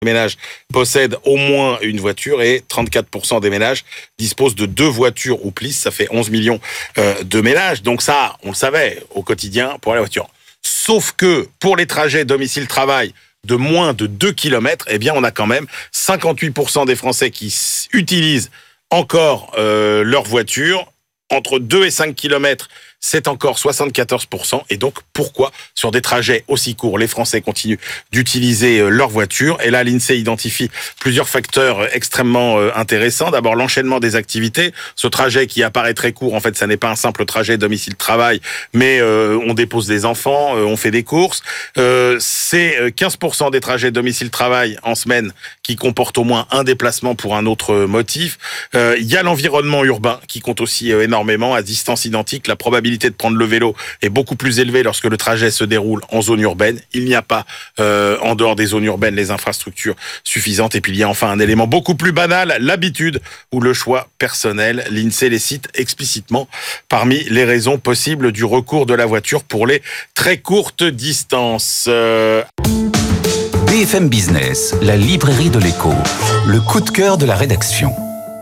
ménages possèdent au moins une voiture et 34% des ménages disposent de 2 voitures ou plus. Ça fait 11 millions de ménages. Donc ça, on le savait au quotidien pour la voiture. Sauf que pour les trajets domicile-travail de moins de 2 km, eh bien, on a quand même 58% des Français qui utilisent encore leur voiture. Entre 2 et 5 km, c'est encore 74%. Et donc, pourquoi, sur des trajets aussi courts, les Français continuent d'utiliser leur voiture? Et là, l'INSEE identifie plusieurs facteurs extrêmement intéressants. D'abord, l'enchaînement des activités. Ce trajet qui apparaît très court, en fait, ça n'est pas un simple trajet domicile-travail, mais on dépose des enfants, on fait des courses. C'est 15% des trajets domicile-travail en semaine qui comportent au moins un déplacement pour un autre motif. Il y a l'environnement urbain qui compte aussi énormément. À distance identique, la probabilité de prendre le vélo est beaucoup plus élevée lorsque le trajet se déroule en zone urbaine. Il n'y a pas, en dehors des zones urbaines, les infrastructures suffisantes. Et puis il y a enfin un élément beaucoup plus banal, l'habitude ou le choix personnel. L'INSEE les cite explicitement parmi les raisons possibles du recours de la voiture pour les très courtes distances. BFM Business, la librairie de l'écho, le coup de cœur de la rédaction.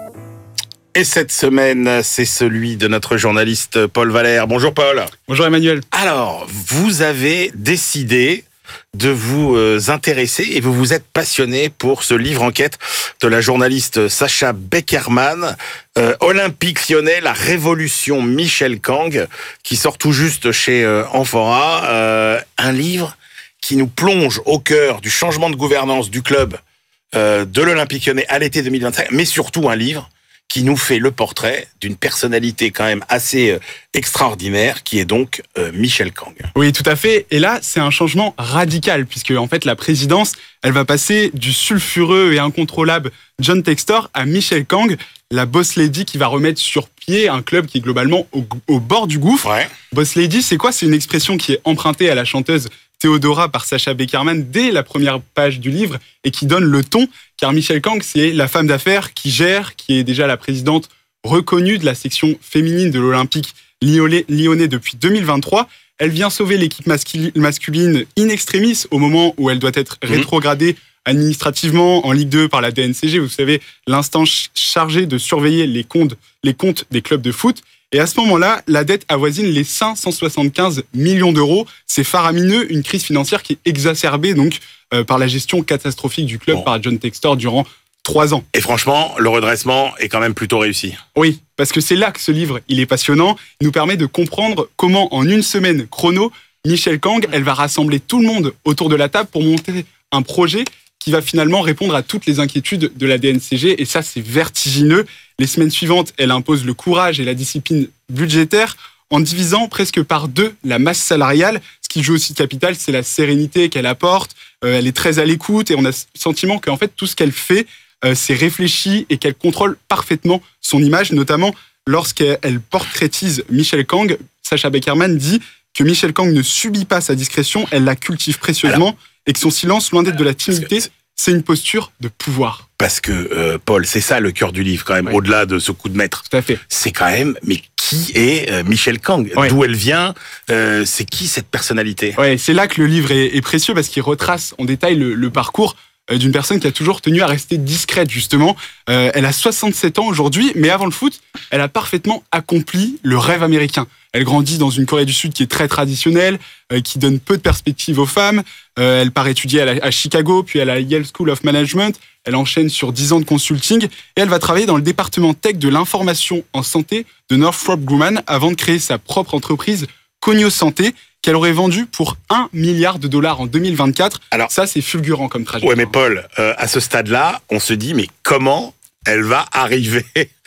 Et cette semaine, c'est celui de notre journaliste Paul Valère. Bonjour Paul. Bonjour Emmanuel. Alors, vous avez décidé de vous intéresser et vous vous êtes passionné pour ce livre enquête de la journaliste Sacha Beckerman, Olympique Lyonnais, la révolution Michel Kang, qui sort tout juste chez Amphora. Un livre qui nous plonge au cœur du changement de gouvernance du club de l'Olympique Lyonnais à l'été 2025, mais surtout un livre qui nous fait le portrait d'une personnalité quand même assez extraordinaire, qui est donc Michel Kang. Oui, tout à fait. Et là, c'est un changement radical, puisque en fait, la présidence, elle va passer du sulfureux et incontrôlable John Textor à Michel Kang, la boss lady qui va remettre sur pied un club qui est globalement au bord du gouffre. Ouais. Boss lady, c'est quoi? C'est une expression qui est empruntée à la chanteuse Théodora par Sacha Beckerman dès la première page du livre et qui donne le ton, car Michel Kang, c'est la femme d'affaires qui est déjà la présidente reconnue de la section féminine de l'Olympique lyonnais depuis 2023. Elle vient sauver l'équipe masculine in extremis au moment où elle doit être rétrogradée administrativement en Ligue 2 par la DNCG, vous savez, l'instance chargée de surveiller les comptes des clubs de foot. Et à ce moment-là, la dette avoisine les 575 millions d'euros. C'est faramineux, une crise financière qui est exacerbée donc par la gestion catastrophique du club par John Textor durant 3 ans. Et franchement, le redressement est quand même plutôt réussi. Oui, parce que c'est là que ce livre, il est passionnant. Il nous permet de comprendre comment, en une semaine chrono, Michel Kang, elle va rassembler tout le monde autour de la table pour monter un projet qui va finalement répondre à toutes les inquiétudes de la DNCG. Et ça, c'est vertigineux. Les semaines suivantes, elle impose le courage et la discipline budgétaire en divisant presque par 2 la masse salariale. Ce qui joue aussi capital, c'est la sérénité qu'elle apporte. Elle est très à l'écoute et on a le sentiment qu'en fait, tout ce qu'elle fait, c'est réfléchi et qu'elle contrôle parfaitement son image, notamment lorsqu'elle portraitise Michel Kang. Sacha Beckerman dit que Michel Kang ne subit pas sa discrétion, elle la cultive précieusement et que son silence, loin d'être de la timidité, c'est une posture de pouvoir. Parce que, Paul, c'est ça le cœur du livre quand même, au-delà de ce coup de maître. Tout à fait. C'est quand même, mais qui est Michel Kang? D'où elle vient? C'est qui cette personnalité? Ouais, c'est là que le livre est précieux parce qu'il retrace en détail le parcours d'une personne qui a toujours tenu à rester discrète, justement. Elle a 67 ans aujourd'hui, mais avant le foot, elle a parfaitement accompli le rêve américain. Elle grandit dans une Corée du Sud qui est très traditionnelle, qui donne peu de perspectives aux femmes. Elle part étudier à Chicago, puis à la Yale School of Management. Elle enchaîne sur 10 ans de consulting et elle va travailler dans le département tech de l'information en santé de Northrop Grumman avant de créer sa propre entreprise Cognos Santé, qu'elle aurait vendue pour $1 milliard en 2024. Alors, ça, c'est fulgurant comme trajectoire. Ouais, mais Paul, à ce stade-là, on se dit, mais comment elle va arriver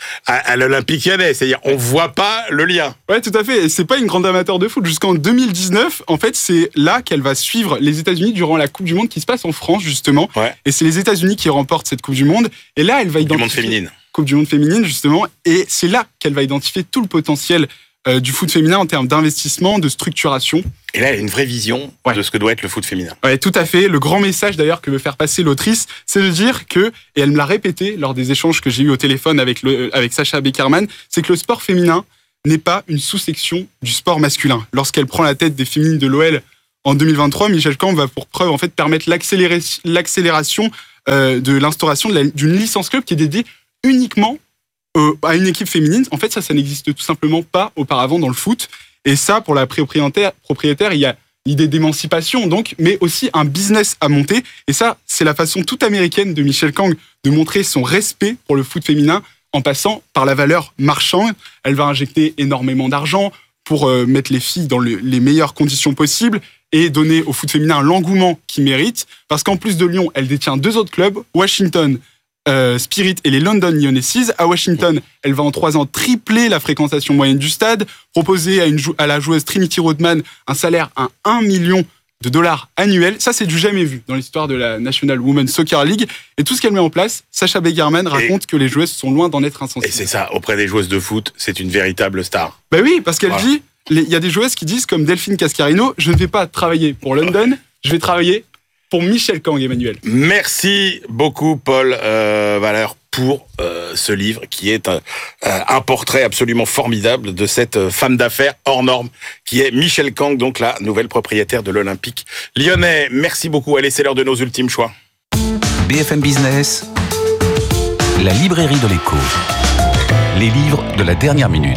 à l'Olympique Lyonnais? C'est-à-dire, on voit pas le lien. Ouais, tout à fait. Et c'est pas une grande amateur de foot. Jusqu'en 2019, en fait, c'est là qu'elle va suivre les États-Unis durant la Coupe du Monde qui se passe en France, justement. Ouais. Et c'est les États-Unis qui remportent cette Coupe du Monde. Et là, elle va identifier... Coupe du Monde féminine. Coupe du Monde féminine, justement. Et c'est là qu'elle va identifier tout le potentiel du foot féminin en termes d'investissement, de structuration. Et là, elle a une vraie vision de ce que doit être le foot féminin. Ouais, tout à fait. Le grand message d'ailleurs que veut faire passer l'autrice, c'est de dire que, et elle me l'a répété lors des échanges que j'ai eus au téléphone avec Sacha Beckerman, c'est que le sport féminin n'est pas une sous-section du sport masculin. Lorsqu'elle prend la tête des féminines de l'OL en 2023, Michel Kang va pour preuve en fait permettre l'accélération de l'instauration d'une licence club qui est dédiée uniquement à une équipe féminine. En fait, ça n'existe tout simplement pas auparavant dans le foot. Et ça, pour la propriétaire, il y a l'idée d'émancipation, donc, mais aussi un business à monter. Et ça, c'est la façon toute américaine de Michelle Kang de montrer son respect pour le foot féminin en passant par la valeur marchande. Elle va injecter énormément d'argent pour mettre les filles dans les meilleures conditions possibles et donner au foot féminin l'engouement qu'il mérite. Parce qu'en plus de Lyon, elle détient 2 autres clubs, Washington Spirit et les London Lionesses. À Washington, elle va en 3 ans tripler la fréquentation moyenne du stade, proposer à la joueuse Trinity Rodman un salaire à $1 million annuel. Ça, c'est du jamais vu dans l'histoire de la National Women's Soccer League. Et tout ce qu'elle met en place, Sacha Begerman raconte que les joueuses sont loin d'en être insensibles. Et c'est ça, auprès des joueuses de foot, c'est une véritable star. Ben oui, parce qu'elle dit, il y a des joueuses qui disent, comme Delphine Cascarino, je ne vais pas travailler pour London, je vais travailler pour Michelle Kang, Emmanuel. Merci beaucoup, Paul Valeur, pour ce livre qui est un portrait absolument formidable de cette femme d'affaires hors norme qui est Michelle Kang, donc la nouvelle propriétaire de l'Olympique lyonnais. Merci beaucoup. Allez, c'est l'heure de nos ultimes choix. BFM Business, la librairie de l'écho. Les livres de la dernière minute.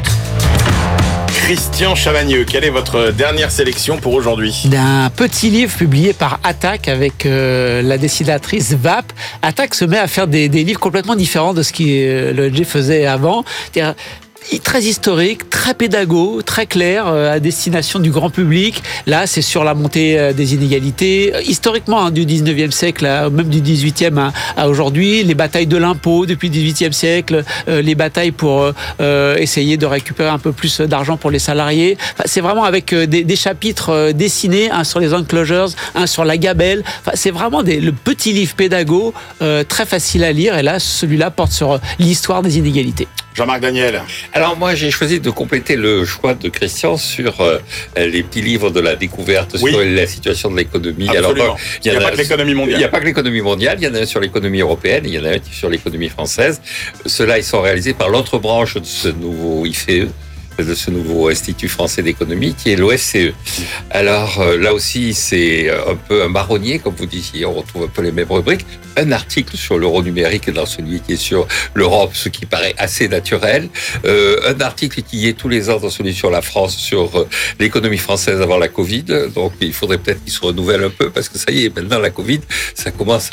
Christian Chavagneux, quelle est votre dernière sélection pour aujourd'hui ? D'un petit livre publié par Attac avec la dessinatrice Vap. Attac se met à faire des livres complètement différents de ce que l'ONG faisait avant. C'est-à-dire très historique, très pédago, très clair, à destination du grand public. Là, c'est sur la montée des inégalités, historiquement, du 19e siècle, même du 18e à aujourd'hui, les batailles de l'impôt depuis le 18e siècle, les batailles pour essayer de récupérer un peu plus d'argent pour les salariés. Enfin, c'est vraiment avec des chapitres dessinés, un sur les enclosures, un sur la gabelle. Enfin, c'est vraiment le petit livre pédago, très facile à lire. Et là, celui-là porte sur l'histoire des inégalités. Jean-Marc Daniel. Alors moi, j'ai choisi de compléter le choix de Christian sur les petits livres de la découverte sur la situation de l'économie. Absolument. Alors, il n'y a pas que l'économie mondiale. Il n'y a pas que l'économie mondiale, il y en a un sur l'économie européenne, il y en a un sur l'économie française. Ceux-là, ils sont réalisés par l'autre branche de ce nouveau IFE, de ce nouveau Institut français d'économie, qui est l'OFCE. Alors là aussi, c'est un peu un marronnier, comme vous disiez, on retrouve un peu les mêmes rubriques. Un article sur l'euro numérique dans celui qui est sur l'Europe, ce qui paraît assez naturel. Un article qui est tous les ans dans celui sur la France, sur l'économie française avant la Covid. Donc il faudrait peut-être qu'il se renouvelle un peu, parce que ça y est, maintenant la Covid, ça commence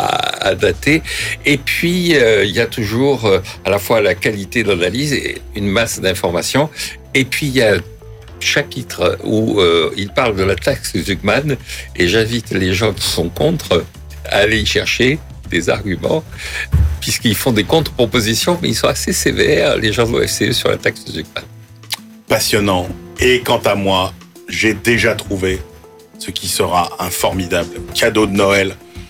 à dater. Et puis, il y a toujours à la fois la qualité d'analyse et une masse d'informations. Et puis, il y a un chapitre où il parle de la taxe Zuckman, et j'invite les gens qui sont contre à aller y chercher des arguments, puisqu'ils font des contre-propositions, mais ils sont assez sévères, les gens de l'OFCE, sur la taxe Zuckman. Passionnant. Et quant à moi, j'ai déjà trouvé ce qui sera un formidable cadeau de Noël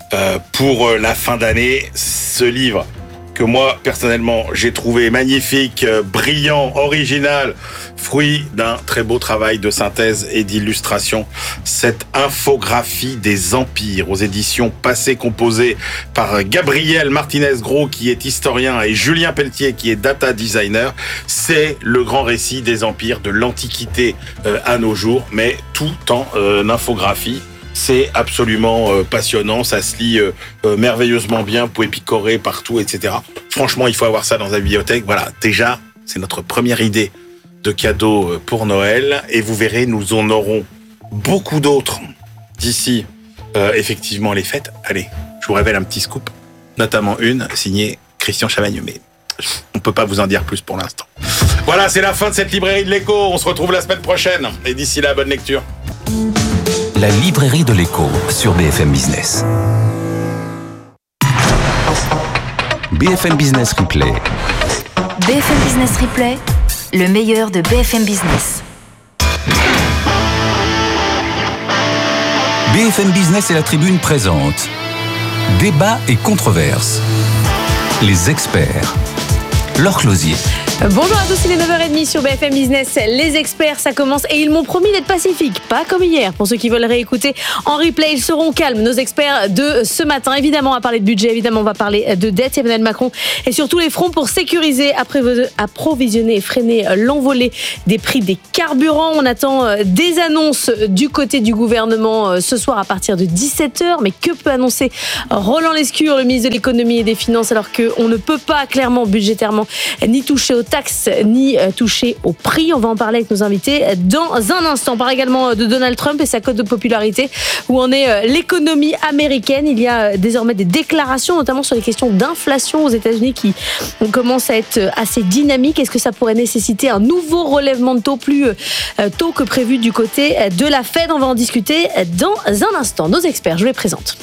pour la fin d'année. Ce livre que moi, personnellement, j'ai trouvé magnifique, brillant, original, fruit d'un très beau travail de synthèse et d'illustration. Cette infographie des empires aux éditions Passé composée par Gabriel Martinez-Gros, qui est historien, et Julien Pelletier, qui est data designer. C'est le grand récit des empires de l'Antiquité à nos jours, mais tout en infographie. C'est absolument passionnant, ça se lit merveilleusement bien, vous pouvez picorer partout, etc. Franchement, il faut avoir ça dans la bibliothèque. Voilà, déjà, c'est notre première idée de cadeau pour Noël. Et vous verrez, nous en aurons beaucoup d'autres d'ici, effectivement, les fêtes. Allez, je vous révèle un petit scoop, notamment une signée Christian Chavagneux, mais on ne peut pas vous en dire plus pour l'instant. Voilà, c'est la fin de cette librairie de l'écho. On se retrouve la semaine prochaine. Et d'ici là, bonne lecture. La librairie de l'écho sur BFM Business. BFM Business Replay. BFM Business Replay, le meilleur de BFM Business. BFM Business et la Tribune présentent Débat et controverses. Les experts. Laure Closier. Bonjour à tous, il est 9h30 sur BFM Business. Les experts, ça commence et ils m'ont promis d'être pacifiques, pas comme hier. Pour ceux qui veulent réécouter en replay, ils seront calmes. Nos experts de ce matin, évidemment, on va parler de budget, évidemment, on va parler de dette. Emmanuel Macron et sur tous les fronts pour sécuriser, approvisionner et freiner l'envolée des prix des carburants. On attend des annonces du côté du gouvernement ce soir à partir de 17h. Mais que peut annoncer Roland Lescure, le ministre de l'économie et des finances, alors qu'on ne peut pas clairement budgétairement ni toucher aux taxes ni toucher au prix. On va en parler avec nos invités dans un instant. On parle également de Donald Trump et sa cote de popularité. Où en est l'économie américaine? Il y a désormais des déclarations, notamment sur les questions d'inflation aux États-Unis qui commencent à être assez dynamiques. Est-ce que ça pourrait nécessiter un nouveau relèvement de taux plus tôt que prévu du côté de la Fed? On va en discuter dans un instant. Nos experts, je les présente.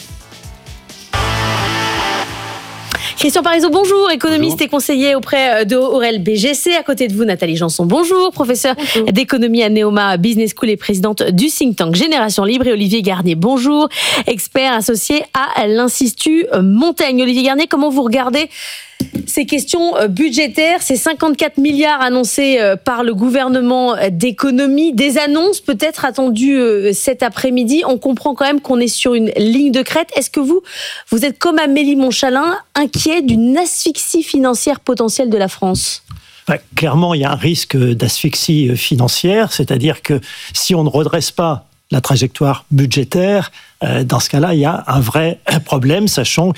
Christian Parizeau, bonjour, économiste et conseiller auprès de Aurel BGC. À côté de vous, Nathalie Janson, bonjour, professeure d'économie à Neoma Business School et présidente du think tank Génération Libre. Et Olivier Garnier, bonjour, expert associé à l'Institut Montaigne. Olivier Garnier, comment vous regardez ces questions budgétaires, ces 54 milliards annoncés par le gouvernement d'économie, des annonces peut-être attendues cet après-midi? On comprend quand même qu'on est sur une ligne de crête. Est-ce que vous êtes comme Amélie Montchalin, inquiet d'une asphyxie financière potentielle de la France? Clairement, il y a un risque d'asphyxie financière, c'est-à-dire que si on ne redresse pas la trajectoire budgétaire, dans ce cas-là, il y a un vrai problème, sachant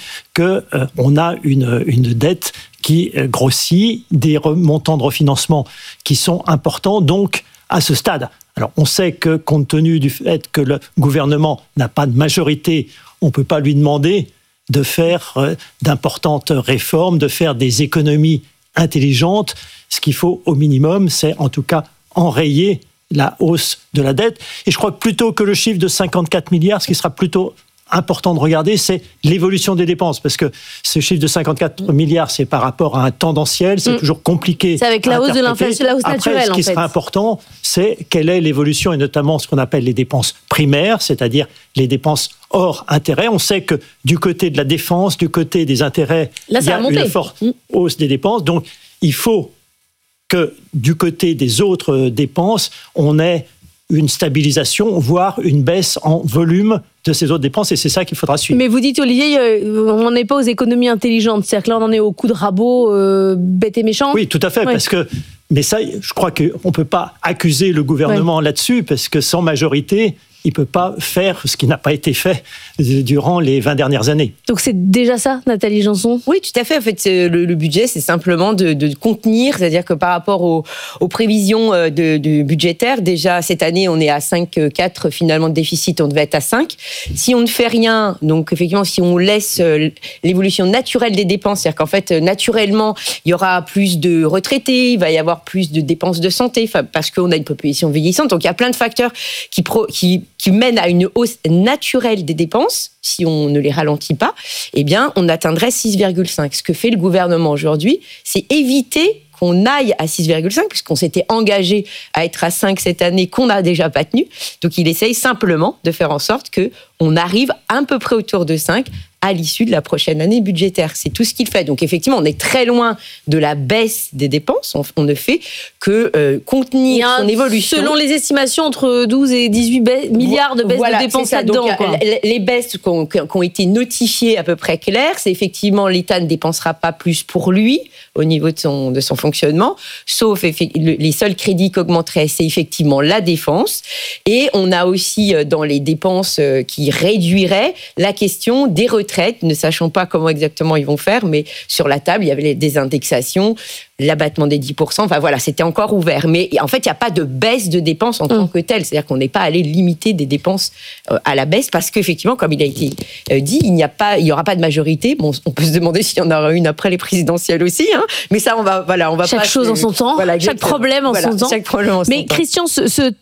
qu'on a une dette qui grossit, des montants de refinancement qui sont importants, donc à ce stade. Alors, on sait que compte tenu du fait que le gouvernement n'a pas de majorité, on ne peut pas lui demander de faire d'importantes réformes, de faire des économies intelligentes. Ce qu'il faut au minimum, c'est en tout cas enrayer la hausse de la dette. Et je crois que plutôt que le chiffre de 54 milliards, ce qui sera plutôt important de regarder, c'est l'évolution des dépenses. Parce que ce chiffre de 54 milliards, c'est par rapport à un tendanciel, c'est toujours compliqué. C'est avec la hausse de l'inflation, la hausse naturelle. Après, ce qui sera important, c'est quelle est l'évolution, et notamment ce qu'on appelle les dépenses primaires, c'est-à-dire les dépenses hors intérêt. On sait que du côté de la défense, du côté des intérêts, il y a une forte hausse des dépenses. Donc, il faut que du côté des autres dépenses, on ait une stabilisation, voire une baisse en volume de ces autres dépenses, et c'est ça qu'il faudra suivre. Mais vous dites, Olivier, on n'en est pas aux économies intelligentes, c'est-à-dire que là, on en est au coup de rabot bête et méchant. Oui, tout à fait, parce que, mais ça, je crois qu'on ne peut pas accuser le gouvernement là-dessus, parce que sans majorité, il ne peut pas faire ce qui n'a pas été fait durant les 20 dernières années. Donc c'est déjà ça, Nathalie Janson? Oui, tout à fait. En fait, le budget, c'est simplement de contenir, c'est-à-dire que par rapport aux prévisions de budgétaires, déjà cette année, on est à 5,4 finalement de déficit, on devait être à 5. Si on ne fait rien, donc effectivement, si on laisse l'évolution naturelle des dépenses, c'est-à-dire qu'en fait, naturellement, il y aura plus de retraités, il va y avoir plus de dépenses de santé, parce qu'on a une population vieillissante. Donc il y a plein de facteurs qui mènent à une hausse naturelle des dépenses. Si on ne les ralentit pas, eh bien, on atteindrait 6,5. Ce que fait le gouvernement aujourd'hui, c'est éviter qu'on aille à 6,5, puisqu'on s'était engagé à être à 5 cette année, qu'on n'a déjà pas tenu. Donc, il essaye simplement de faire en sorte qu'on arrive à peu près autour de 5 à l'issue de la prochaine année budgétaire. C'est tout ce qu'il fait. Donc, effectivement, on est très loin de la baisse des dépenses. On ne fait que contenir son évolution. Selon les estimations, entre 12 et 18 milliards de baisse de dépenses là-dedans. Les baisses qui ont été notifiées à peu près claires, c'est effectivement l'État ne dépensera pas plus pour lui au niveau de son fonctionnement, sauf les seuls crédits qui augmenteraient, c'est effectivement la défense. Et on a aussi dans les dépenses qui réduiraient la question des retraites, ne sachant pas comment exactement ils vont faire, mais sur la table, il y avait des indexations, l'abattement des 10%, enfin voilà, c'était encore ouvert. Mais en fait, il n'y a pas de baisse de dépenses en tant que telle, c'est-à-dire qu'on n'est pas allé limiter des dépenses à la baisse, parce qu'effectivement, comme il a été dit, il n'y aura pas de majorité. Bon, on peut se demander s'il y en aura une après les présidentielles aussi, hein, mais ça, on va chaque pas... chose en son temps, chaque problème en son temps. Chaque problème en son temps. Mais Christian,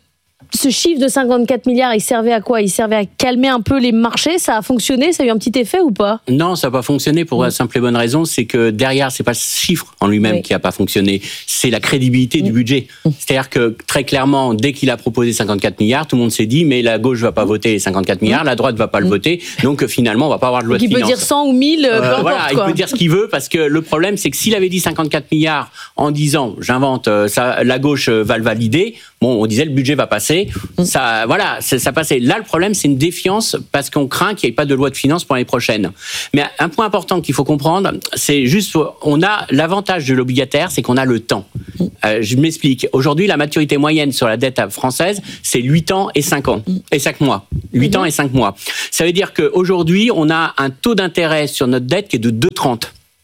Ce chiffre de 54 milliards, il servait à quoi? Il servait à calmer un peu les marchés. Ça a fonctionné? Ça a eu un petit effet ou pas? Non, ça n'a pas fonctionné pour la simple et bonne raison, c'est que derrière, c'est pas ce chiffre en lui-même qui n'a pas fonctionné, c'est la crédibilité du budget. C'est-à-dire que très clairement, dès qu'il a proposé 54 milliards, tout le monde s'est dit, mais la gauche va pas voter les 54 milliards, la droite va pas le voter, donc finalement, on va pas avoir de loi de finances. Il peut dire 100 ou 1000, peu importe. Voilà, il peut dire ce qu'il veut, parce que le problème, c'est que s'il avait dit 54 milliards en disant, j'invente, ça, la gauche va le valider, bon, on disait le budget va passer, ça, voilà, ça passait. Là, le problème, c'est une défiance parce qu'on craint qu'il n'y ait pas de loi de finances pour l'année prochaine. Mais un point important qu'il faut comprendre, c'est juste, on a l'avantage de l'obligataire, c'est qu'on a le temps. Je m'explique. Aujourd'hui, la maturité moyenne sur la dette française, c'est 8 ans et 5 ans. Et 5 mois. 8 ans et 5 mois. Ça veut dire qu'aujourd'hui, on a un taux d'intérêt sur notre dette qui est de 2,30.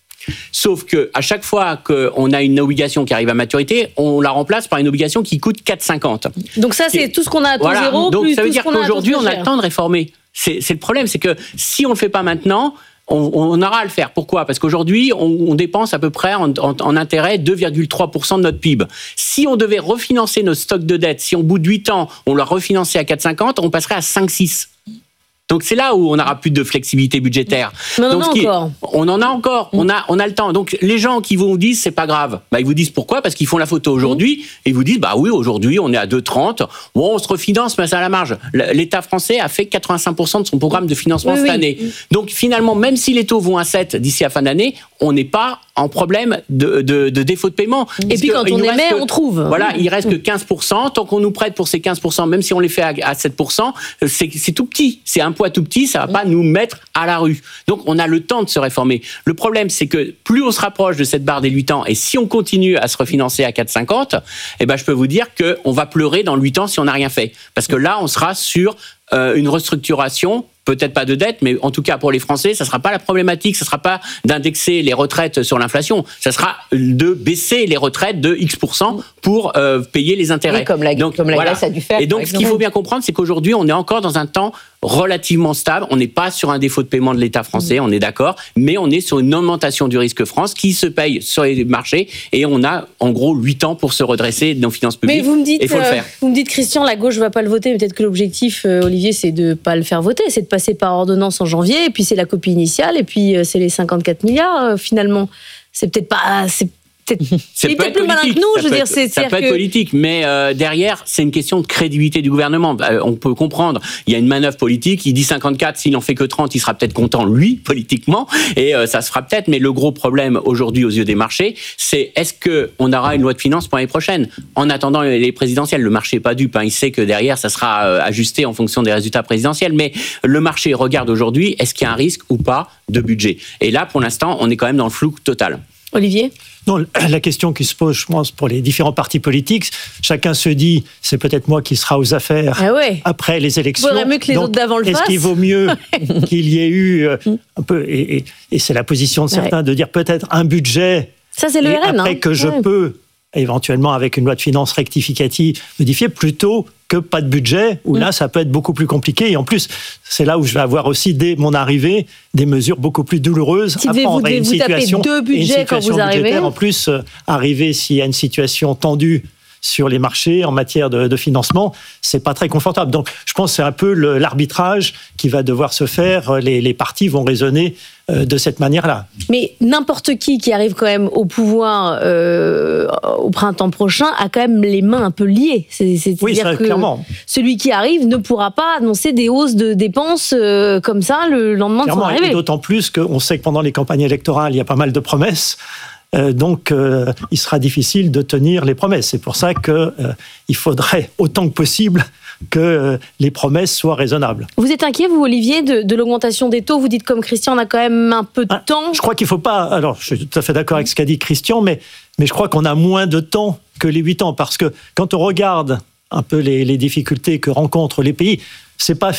Sauf que à chaque fois qu'on a une obligation qui arrive à maturité, on la remplace par une obligation qui coûte 4,50. Donc ça, c'est tout ce qu'on a à taux zéro. Donc plus ça veut tout dire ce qu'on a à qu'aujourd'hui, taux on a le temps de réformer. C'est le problème, c'est que si on le fait pas maintenant, on aura à le faire. Pourquoi? Parce qu'aujourd'hui, on dépense à peu près en intérêt 2,3% de notre PIB. Si on devait refinancer nos stocks de dette, si au bout de 8 ans, on l'a refinancé à 4,50, on passerait à 5,6. Donc c'est là où on n'aura plus de flexibilité budgétaire. Mais on en a encore. On en a encore. On a le temps. Donc les gens qui vous disent c'est pas grave, ils vous disent pourquoi? Parce qu'ils font la photo aujourd'hui et ils vous disent bah oui, aujourd'hui on est à 2,30. Bon, on se refinance mais c'est à la marge. L'État français a fait 85% de son programme de financement cette année. Donc finalement, même si les taux vont à 7 d'ici à fin d'année, on n'est pas en problème de défaut de paiement. Et puis quand on émet, on trouve. Voilà, il reste que 15%. Tant qu'on nous prête pour ces 15%, même si on les fait à 7%, c'est tout petit. C'est un poids tout petit, ça va pas nous mettre à la rue. Donc on a le temps de se réformer. Le problème, c'est que plus on se rapproche de cette barre des 8 ans, et si on continue à se refinancer à 4,50, eh ben je peux vous dire qu'on va pleurer dans 8 ans si on n'a rien fait. Parce que là, on sera sur une restructuration, peut-être pas de dette, mais en tout cas pour les Français, ça sera pas la problématique, ça sera pas d'indexer les retraites sur l'inflation, ça sera de baisser les retraites de X% pour payer les intérêts. Oui, comme la Grèce a dû faire. Et donc ce qu'il faut bien comprendre, c'est qu'aujourd'hui, on est encore dans un temps relativement stable. On n'est pas sur un défaut de paiement de l'État français, on est d'accord, mais on est sur une augmentation du risque France qui se paye sur les marchés et on a en gros 8 ans pour se redresser dans les finances publiques. Mais vous me dites, il faut le faire. Vous me dites, Christian, la gauche ne va pas le voter. Peut-être que l'objectif, Olivier, c'est de ne pas le faire voter, c'est de passer par ordonnance en janvier, et puis c'est la copie initiale, et puis c'est les 54 milliards finalement. C'est peut-être pas... C'est peut-être plus malin que nous, je veux dire. Ça peut être politique, mais derrière, c'est une question de crédibilité du gouvernement. On peut comprendre, il y a une manœuvre politique, il dit 54, s'il n'en fait que 30, il sera peut-être content, lui, politiquement, et ça se fera peut-être, mais le gros problème aujourd'hui aux yeux des marchés, c'est est-ce qu'on aura une loi de finances pour l'année prochaine? En attendant les présidentielles, le marché n'est pas dupe, il sait que derrière, ça sera ajusté en fonction des résultats présidentiels, mais le marché regarde aujourd'hui, est-ce qu'il y a un risque ou pas de budget? Et là, pour l'instant, on est quand même dans le flou total. Olivier? Non, la question qui se pose, je pense, pour les différents partis politiques, chacun se dit, c'est peut-être moi qui sera aux affaires après les élections. Il vaudrait mieux que les autres d'avant le fassent. Est-ce qu'il vaut mieux qu'il y ait eu un peu, et c'est la position de certains, de dire peut-être un budget, ça c'est le RN, après que je peux, éventuellement avec une loi de finances rectificative, modifier, plutôt que pas de budget, où là, ça peut être beaucoup plus compliqué. Et en plus, c'est là où je vais avoir aussi, dès mon arrivée, des mesures beaucoup plus douloureuses à prendre. Vous tapez deux budgets quand vous arrivez. En plus, arriver s'il y a une situation tendue sur les marchés en matière de financement, c'est pas très confortable. Donc, je pense que c'est un peu l'arbitrage qui va devoir se faire. Les partis vont raisonner de cette manière-là. Mais n'importe qui arrive quand même au pouvoir au printemps prochain a quand même les mains un peu liées. C'est-à-dire que clairement, celui qui arrive ne pourra pas annoncer des hausses de dépenses comme ça le lendemain de son arrivée. Et d'autant plus qu'on sait que pendant les campagnes électorales, il y a pas mal de promesses. Donc, il sera difficile de tenir les promesses. C'est pour ça qu'il faudrait autant que possible que les promesses soient raisonnables. Vous êtes inquiet, vous, Olivier, de l'augmentation des taux? Vous dites comme Christian, on a quand même un peu de temps. Je crois qu'il ne faut pas... Alors, je suis tout à fait d'accord avec ce qu'a dit Christian, mais je crois qu'on a moins de temps que les 8 ans. Parce que quand on regarde un peu les difficultés que rencontrent les pays, c'est pas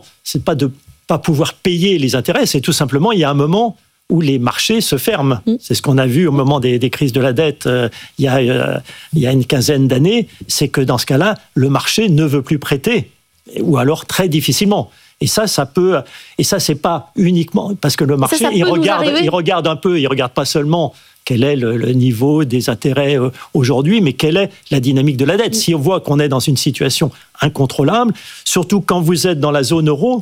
de pas pouvoir payer les intérêts, c'est tout simplement, il y a un moment où les marchés se ferment. C'est ce qu'on a vu au moment des crises de la dette il y a une quinzaine d'années, c'est que dans ce cas-là, le marché ne veut plus prêter, ou alors très difficilement. Et ça peut... Et ça, c'est pas uniquement... Parce que le marché, il regarde un peu, il regarde pas seulement quel est le niveau des intérêts aujourd'hui, mais quelle est la dynamique de la dette. Si on voit qu'on est dans une situation incontrôlable, surtout quand vous êtes dans la zone euro,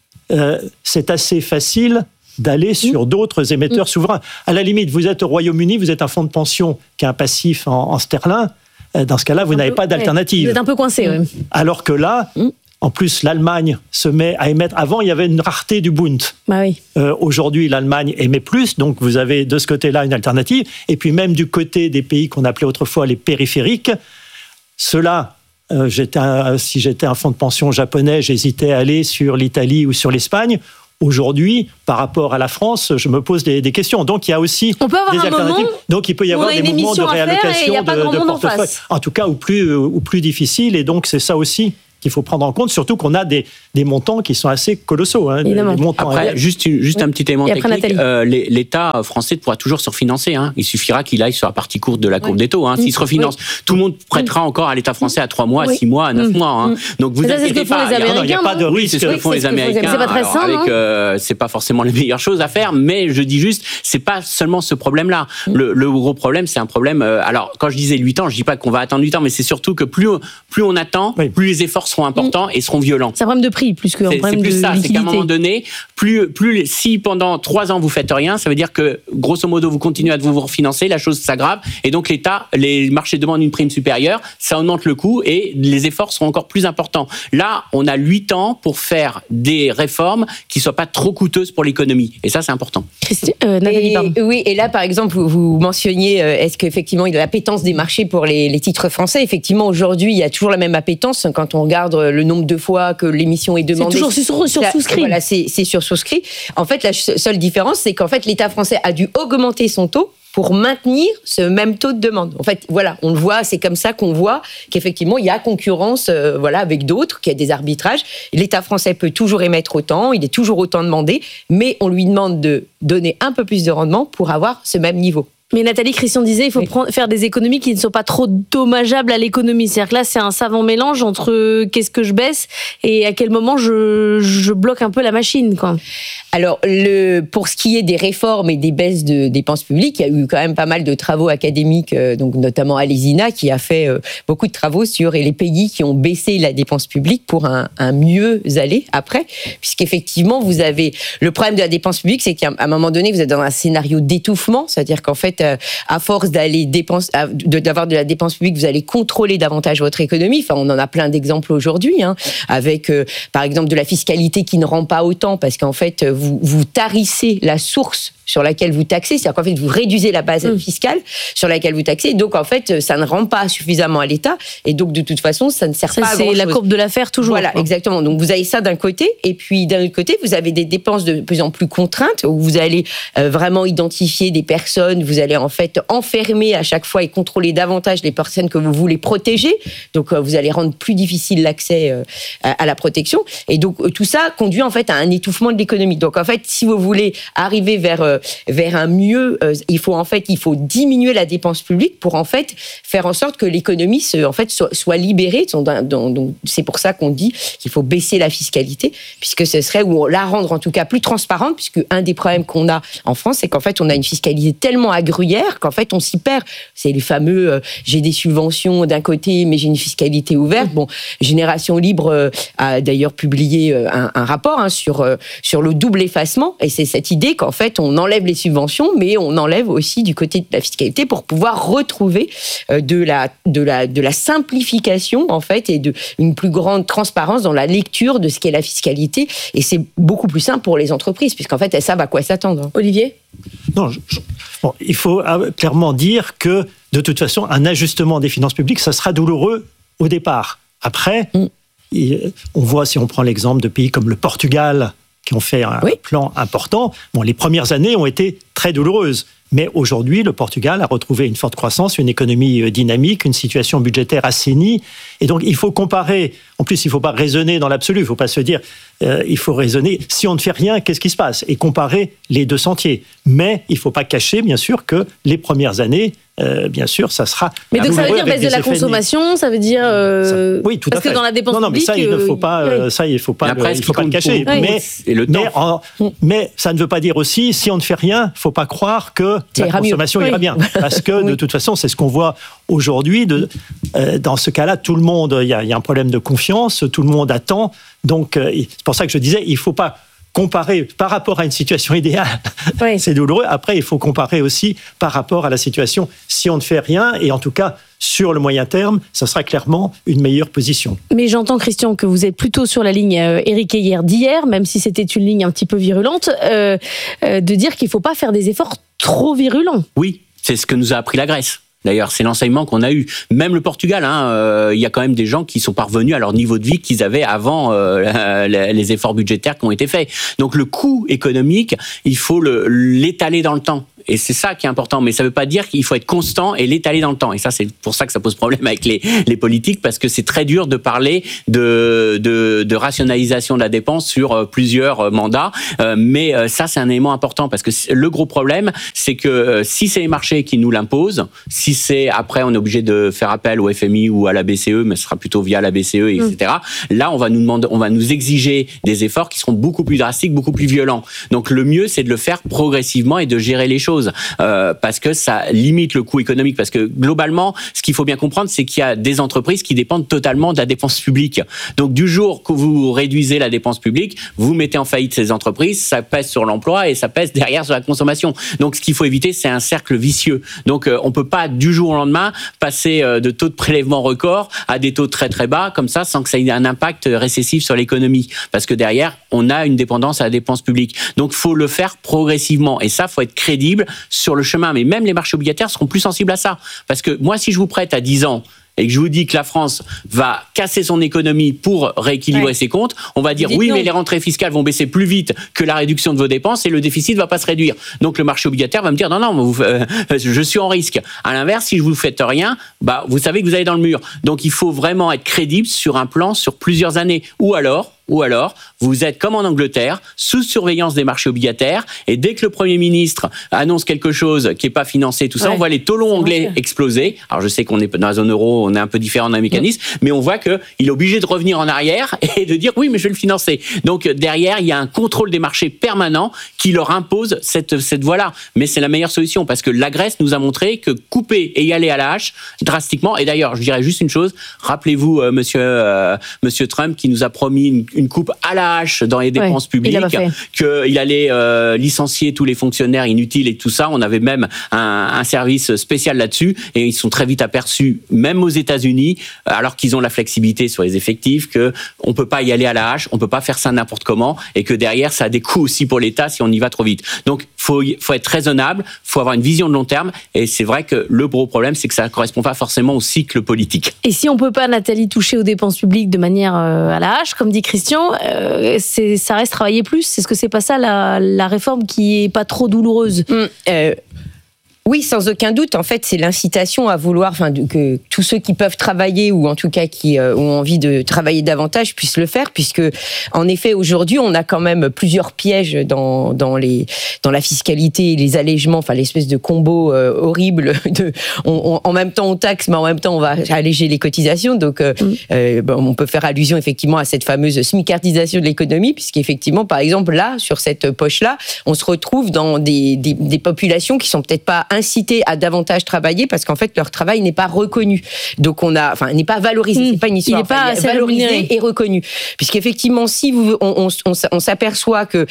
c'est assez facile d'aller sur d'autres émetteurs souverains. À la limite, vous êtes au Royaume-Uni, vous êtes un fonds de pension qui a un passif en sterling. Dans ce cas-là, vous n'avez pas d'alternative. Vous êtes un peu coincé, oui. Alors que là, en plus, l'Allemagne se met à émettre. Avant, il y avait une rareté du Bund. Bah oui. Aujourd'hui, l'Allemagne émet plus, donc vous avez de ce côté-là une alternative. Et puis même du côté des pays qu'on appelait autrefois les périphériques, ceux-là, si j'étais un fonds de pension japonais, j'hésitais à aller sur l'Italie ou sur l'Espagne. Aujourd'hui, par rapport à la France, je me pose des questions. Donc, il y a aussi des alternatives. Donc, il peut y avoir des mouvements de réallocation de portefeuille. En tout cas, ou plus difficiles. Et donc, c'est ça aussi qu'il faut prendre en compte, surtout qu'on a des montants qui sont assez colossaux. Des montants après, juste un petit élément technique, l'État français pourra toujours se refinancer. Il suffira qu'il aille sur la partie courte de la courbe des taux. S'il se refinance, tout le monde prêtera encore à l'État français à 3 mois, à 6 mois, à 9 mois. Donc vous inquiétez pas. Il n'y a pas de risque. C'est ce que font les Américains. C'est pas très simple. C'est pas forcément les meilleures choses à faire, mais je dis juste, c'est pas seulement ce problème-là. Le gros problème, c'est un problème. Alors, quand je disais 8 ans, je dis pas qu'on va attendre 8 ans, mais c'est surtout que plus on attend, plus les efforts seront importants et seront violents. C'est un problème de prix plus qu'un problème de liquidité. C'est plus ça, c'est qu'à un moment donné, si pendant 3 ans vous faites rien, ça veut dire que grosso modo vous continuez à vous refinancer, la chose s'aggrave et donc les marchés demandent une prime supérieure, ça augmente le coût et les efforts seront encore plus importants. Là, on a 8 ans pour faire des réformes qui soient pas trop coûteuses pour l'économie et ça c'est important. Nathalie, oui, et là par exemple vous mentionniez est-ce qu'effectivement il y a l'appétence des marchés pour les titres français. Effectivement aujourd'hui il y a toujours la même appétence quand on regarde le nombre de fois que l'émission est demandée. C'est toujours sur souscrit. Voilà, c'est sur souscrit. En fait, la seule différence, c'est qu'en fait, l'État français a dû augmenter son taux pour maintenir ce même taux de demande. En fait, voilà, on le voit, c'est comme ça qu'on voit qu'effectivement, il y a concurrence avec d'autres, qu'il y a des arbitrages. L'État français peut toujours émettre autant, il est toujours autant demandé, mais on lui demande de donner un peu plus de rendement pour avoir ce même niveau. Mais Nathalie, Christian disait, il faut faire des économies qui ne sont pas trop dommageables à l'économie. C'est-à-dire que là, c'est un savant mélange entre qu'est-ce que je baisse et à quel moment je bloque un peu la machine, quoi. Alors, pour ce qui est des réformes et des baisses de dépenses publiques, il y a eu quand même pas mal de travaux académiques, donc notamment à l'ESINA, qui a fait beaucoup de travaux sur les pays qui ont baissé la dépense publique pour un mieux aller après, puisqu'effectivement, vous avez le problème de la dépense publique, c'est qu'à un moment donné, vous êtes dans un scénario d'étouffement, c'est-à-dire qu'en fait, à force d'avoir de la dépense publique, vous allez contrôler davantage votre économie. Enfin, on en a plein d'exemples aujourd'hui, avec par exemple de la fiscalité qui ne rend pas autant, parce qu'en fait, vous tarissez la source sur laquelle vous taxez, c'est-à-dire qu'en fait, vous réduisez la base fiscale sur laquelle vous taxez, donc en fait, ça ne rend pas suffisamment à l'État, et donc de toute façon, ça ne sert pas à grand-chose. C'est la courbe de l'affaire toujours. Voilà, exactement. Donc vous avez ça d'un côté, et puis d'un autre côté, vous avez des dépenses de plus en plus contraintes, où vous allez vraiment identifier des personnes, vous allez en fait enfermer à chaque fois et contrôler davantage les personnes que vous voulez protéger, donc vous allez rendre plus difficile l'accès à la protection, et donc tout ça conduit en fait à un étouffement de l'économie. Donc en fait, si vous voulez arriver vers un mieux, il faut diminuer la dépense publique pour en fait faire en sorte que l'économie soit libérée. Donc c'est pour ça qu'on dit qu'il faut baisser la fiscalité, puisque ce serait, ou la rendre en tout cas plus transparente, puisque un des problèmes qu'on a en France, c'est qu'en fait on a une fiscalité tellement à gruyère qu'en fait on s'y perd. C'est les fameux j'ai des subventions d'un côté mais j'ai une fiscalité ouverte. Bon, Génération Libre a d'ailleurs publié un rapport sur le double effacement, et c'est cette idée qu'en fait on enlève les subventions, mais on enlève aussi du côté de la fiscalité pour pouvoir retrouver de la simplification en fait, et une plus grande transparence dans la lecture de ce qu'est la fiscalité, et c'est beaucoup plus simple pour les entreprises, puisqu'en fait elles savent à quoi s'attendre. Olivier ? Non, il faut clairement dire que de toute façon, un ajustement des finances publiques, ça sera douloureux au départ. Après, on voit, si on prend l'exemple de pays comme le Portugal, qui ont fait un plan important. Bon, les premières années ont été très douloureuses. Mais aujourd'hui, le Portugal a retrouvé une forte croissance, une économie dynamique, une situation budgétaire assainie. Et donc, il faut comparer. En plus, il ne faut pas raisonner dans l'absolu. Il ne faut pas se dire, il faut raisonner, si on ne fait rien, qu'est-ce qui se passe ? Et comparer les deux sentiers. Mais il ne faut pas cacher, bien sûr, que les premières années bien sûr, ça sera. Mais donc ça veut dire baisse de la effets consommation, ça veut dire. Oui, tout à fait. Parce que dans la dépense publique. Mais ça, il ne faut pas, ça, il faut pas le cacher. Mais ça ne veut pas dire aussi, si on ne fait rien, il ne faut pas croire que la consommation ira bien. Parce que de toute façon, c'est ce qu'on voit aujourd'hui. Dans ce cas-là, tout le monde, il y a un problème de confiance, tout le monde attend. Donc, c'est pour ça que je disais, il ne faut pas comparer par rapport à une situation idéale, c'est douloureux. Après, il faut comparer aussi par rapport à la situation si on ne fait rien. Et en tout cas, sur le moyen terme, ça sera clairement une meilleure position. Mais j'entends, Christian, que vous êtes plutôt sur la ligne Éric Heyer d'hier, même si c'était une ligne un petit peu virulente, de dire qu'il ne faut pas faire des efforts trop virulents. Oui, c'est ce que nous a appris la Grèce. D'ailleurs, c'est l'enseignement qu'on a eu. Même le Portugal, il y a quand même des gens qui sont parvenus à leur niveau de vie qu'ils avaient avant les efforts budgétaires qui ont été faits. Donc le coût économique, il faut l'étaler dans le temps. Et c'est ça qui est important. Mais ça ne veut pas dire qu'il faut être constant et l'étaler dans le temps. Et ça, c'est pour ça que ça pose problème avec les politiques, parce que c'est très dur de parler de rationalisation de la dépense sur plusieurs mandats. Mais ça, c'est un élément important, parce que le gros problème, c'est que si c'est les marchés qui nous l'imposent, si c'est après, on est obligé de faire appel au FMI ou à la BCE, mais ce sera plutôt via la BCE, etc. Là, on va nous exiger des efforts qui seront beaucoup plus drastiques, beaucoup plus violents. Donc, le mieux, c'est de le faire progressivement et de gérer les choses. Parce que ça limite le coût économique. Parce que globalement, ce qu'il faut bien comprendre, c'est qu'il y a des entreprises qui dépendent totalement de la dépense publique. Donc du jour que vous réduisez la dépense publique, vous mettez en faillite ces entreprises, ça pèse sur l'emploi et ça pèse derrière sur la consommation. Donc ce qu'il faut éviter, c'est un cercle vicieux. Donc on peut pas du jour au lendemain passer de taux de prélèvement record à des taux très très bas comme ça, sans que ça ait un impact récessif sur l'économie. Parce que derrière, on a une dépendance à la dépense publique. Donc faut le faire progressivement. Et ça, faut être crédible sur le chemin. Mais même les marchés obligataires seront plus sensibles à ça. Parce que moi, si je vous prête à 10 ans et que je vous dis que la France va casser son économie pour rééquilibrer ses comptes, on va dire oui, mais les rentrées fiscales vont baisser plus vite que la réduction de vos dépenses et le déficit ne va pas se réduire. Donc le marché obligataire va me dire non, je suis en risque. À l'inverse, si vous ne faites rien, vous savez que vous allez dans le mur. Donc il faut vraiment être crédible sur un plan sur plusieurs années. Ou alors, vous êtes comme en Angleterre, sous surveillance des marchés obligataires, et dès que le Premier ministre annonce quelque chose qui n'est pas financé, tout ça, on voit les taux longs anglais exploser. Alors je sais qu'on est dans la zone euro, on est un peu différent d'un mécanisme, mais on voit qu'il est obligé de revenir en arrière et de dire oui, mais je vais le financer. Donc derrière, il y a un contrôle des marchés permanent qui leur impose cette voie-là. Mais c'est la meilleure solution, parce que la Grèce nous a montré que couper et y aller à la hache drastiquement, et d'ailleurs, je dirais juste une chose, rappelez-vous monsieur Trump qui nous a promis une coupe à la hache dans les dépenses publiques, qu'il allait licencier tous les fonctionnaires inutiles et tout ça. On avait même un service spécial là-dessus, et ils sont très vite aperçus, même aux États-Unis, alors qu'ils ont la flexibilité sur les effectifs, que on peut pas y aller à la hache, on peut pas faire ça n'importe comment, et que derrière ça a des coûts aussi pour l'État si on y va trop vite. Donc faut être raisonnable, faut avoir une vision de long terme, et c'est vrai que le gros problème, c'est que ça correspond pas forcément au cycle politique. Et si on peut pas, Nathalie, toucher aux dépenses publiques de manière à la hache, comme dit Christian, ça reste travailler plus. Est-ce que c'est pas ça la réforme qui est pas trop douloureuse? Oui, sans aucun doute. En fait, c'est l'incitation à vouloir, que tous ceux qui peuvent travailler, ou en tout cas qui ont envie de travailler davantage, puissent le faire, puisque en effet aujourd'hui on a quand même plusieurs pièges dans la fiscalité, les allègements, l'espèce de combo horrible en même temps on taxe, mais en même temps on va alléger les cotisations. Donc on peut faire allusion effectivement à cette fameuse smicardisation de l'économie, puisqu'effectivement, par exemple là, sur cette poche-là, on se retrouve dans des populations qui sont peut-être pas inciter à davantage travailler, parce qu'en fait leur travail n'est pas reconnu. Donc n'est pas valorisé, c'est pas une histoire. Il n'est pas valorisé et reconnu. Puisqu'effectivement, si on s'aperçoit que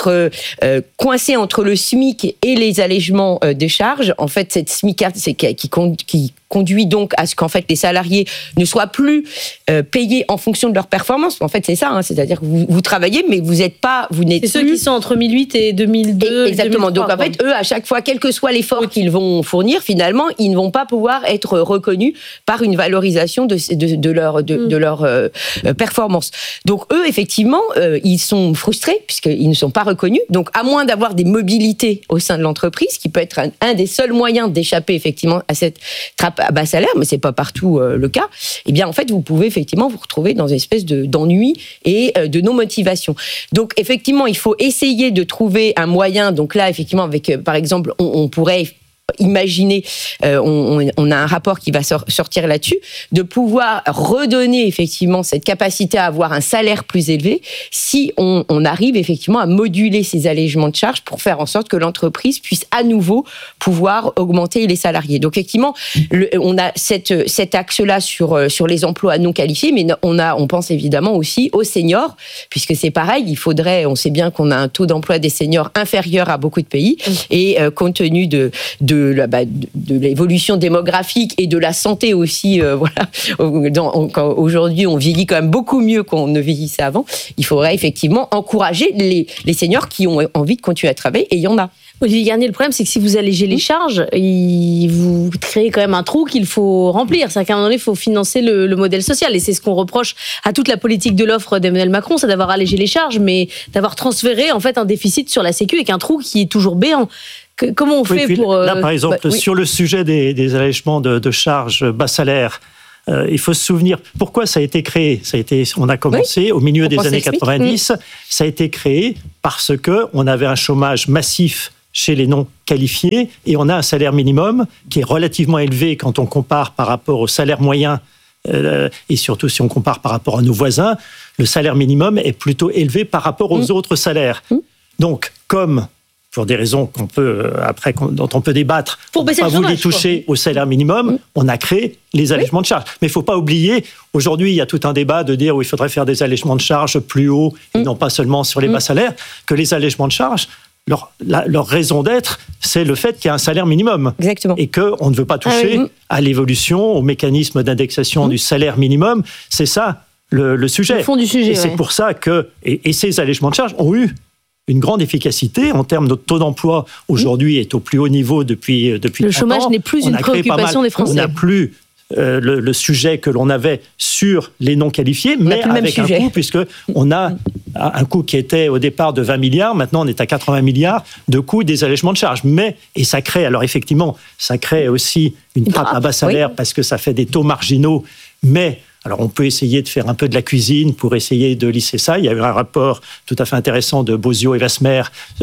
coincé entre le SMIC et les allègements de charges, en fait cette SMICard, c'est qui conduit donc à ce qu'en fait les salariés ne soient plus payés en fonction de leur performance. En fait, c'est ça, c'est-à-dire que vous travaillez, mais vous n'êtes plus. C'est ceux qui sont entre 2008 et 2002. Exactement. 2003, donc en fait, eux, à chaque fois, quel que soit l'effort qu'ils vont fournir, finalement, ils ne vont pas pouvoir être reconnus par une valorisation de leur performance. Donc eux, effectivement, ils sont frustrés puisqu'ils ne sont pas reconnus. Donc à moins d'avoir des mobilités au sein de l'entreprise, qui peut être un des seuls moyens d'échapper effectivement à cette trappe à bas salaire, mais c'est pas partout le cas. Eh bien, en fait, vous pouvez effectivement vous retrouver dans une espèce d'ennui et de non-motivation. Donc effectivement, il faut essayer de trouver un moyen. Donc là, effectivement, avec par exemple, on pourrait imaginer, on a un rapport qui va sortir là-dessus, de pouvoir redonner effectivement cette capacité à avoir un salaire plus élevé si on arrive effectivement à moduler ces allégements de charges pour faire en sorte que l'entreprise puisse à nouveau pouvoir augmenter les salariés. Donc effectivement, on a cet axe-là sur les emplois non qualifiés, mais on pense évidemment aussi aux seniors, puisque c'est pareil, on sait bien qu'on a un taux d'emploi des seniors inférieur à beaucoup de pays, et compte tenu de l'évolution démographique et de la santé aussi, aujourd'hui on vieillit quand même beaucoup mieux qu'on ne vieillissait avant, il faudrait effectivement encourager les seniors qui ont envie de continuer à travailler, et il y en a. Olivier Garnier, le problème, c'est que si vous allégez les charges, vous créez quand même un trou qu'il faut remplir. C'est-à-dire qu'à un moment donné, il faut financer le modèle social. Et c'est ce qu'on reproche à toute la politique de l'offre d'Emmanuel Macron, c'est d'avoir allégé les charges, mais d'avoir transféré en fait un déficit sur la Sécu avec un trou qui est toujours béant. Comment on fait pour... Là, par exemple, sur le sujet des allègements de charges bas salaires, il faut se souvenir pourquoi ça a été créé. On a commencé au milieu des années 90. Ça a été créé parce qu'on avait un chômage massif chez les non qualifiés, et on a un salaire minimum qui est relativement élevé quand on compare par rapport au salaire moyen, et surtout si on compare par rapport à nos voisins, le salaire minimum est plutôt élevé par rapport aux autres salaires. Donc, comme pour des raisons dont on peut débattre, on n'a pas voulu toucher au salaire minimum, on a créé les allègements de charges. Mais il ne faut pas oublier, aujourd'hui, il y a tout un débat de dire qu'il faudrait faire des allègements de charges plus hauts, et non pas seulement sur les bas salaires, que les allègements de charges, leur raison d'être, c'est le fait qu'il y a un salaire minimum. Exactement. Et qu'on ne veut pas toucher à l'évolution, au mécanisme d'indexation du salaire minimum. C'est ça le sujet. Le fond du sujet. Et c'est pour ça que ces allègements de charges ont eu une grande efficacité en termes de taux d'emploi. Aujourd'hui est au plus haut niveau depuis 30 ans. Le chômage n'est plus une préoccupation des Français. On n'a plus le sujet que l'on avait sur les non qualifiés, mais avec un coût, puisqu'on a un coût qui était au départ de 20 milliards, maintenant on est à 80 milliards de coûts des allègements de charges. Et ça crée, alors effectivement, ça crée aussi une trappe à bas salaire parce que ça fait des taux marginaux, mais alors on peut essayer de faire un peu de la cuisine pour essayer de lisser ça. Il y a eu un rapport tout à fait intéressant de Bozio et Wasmer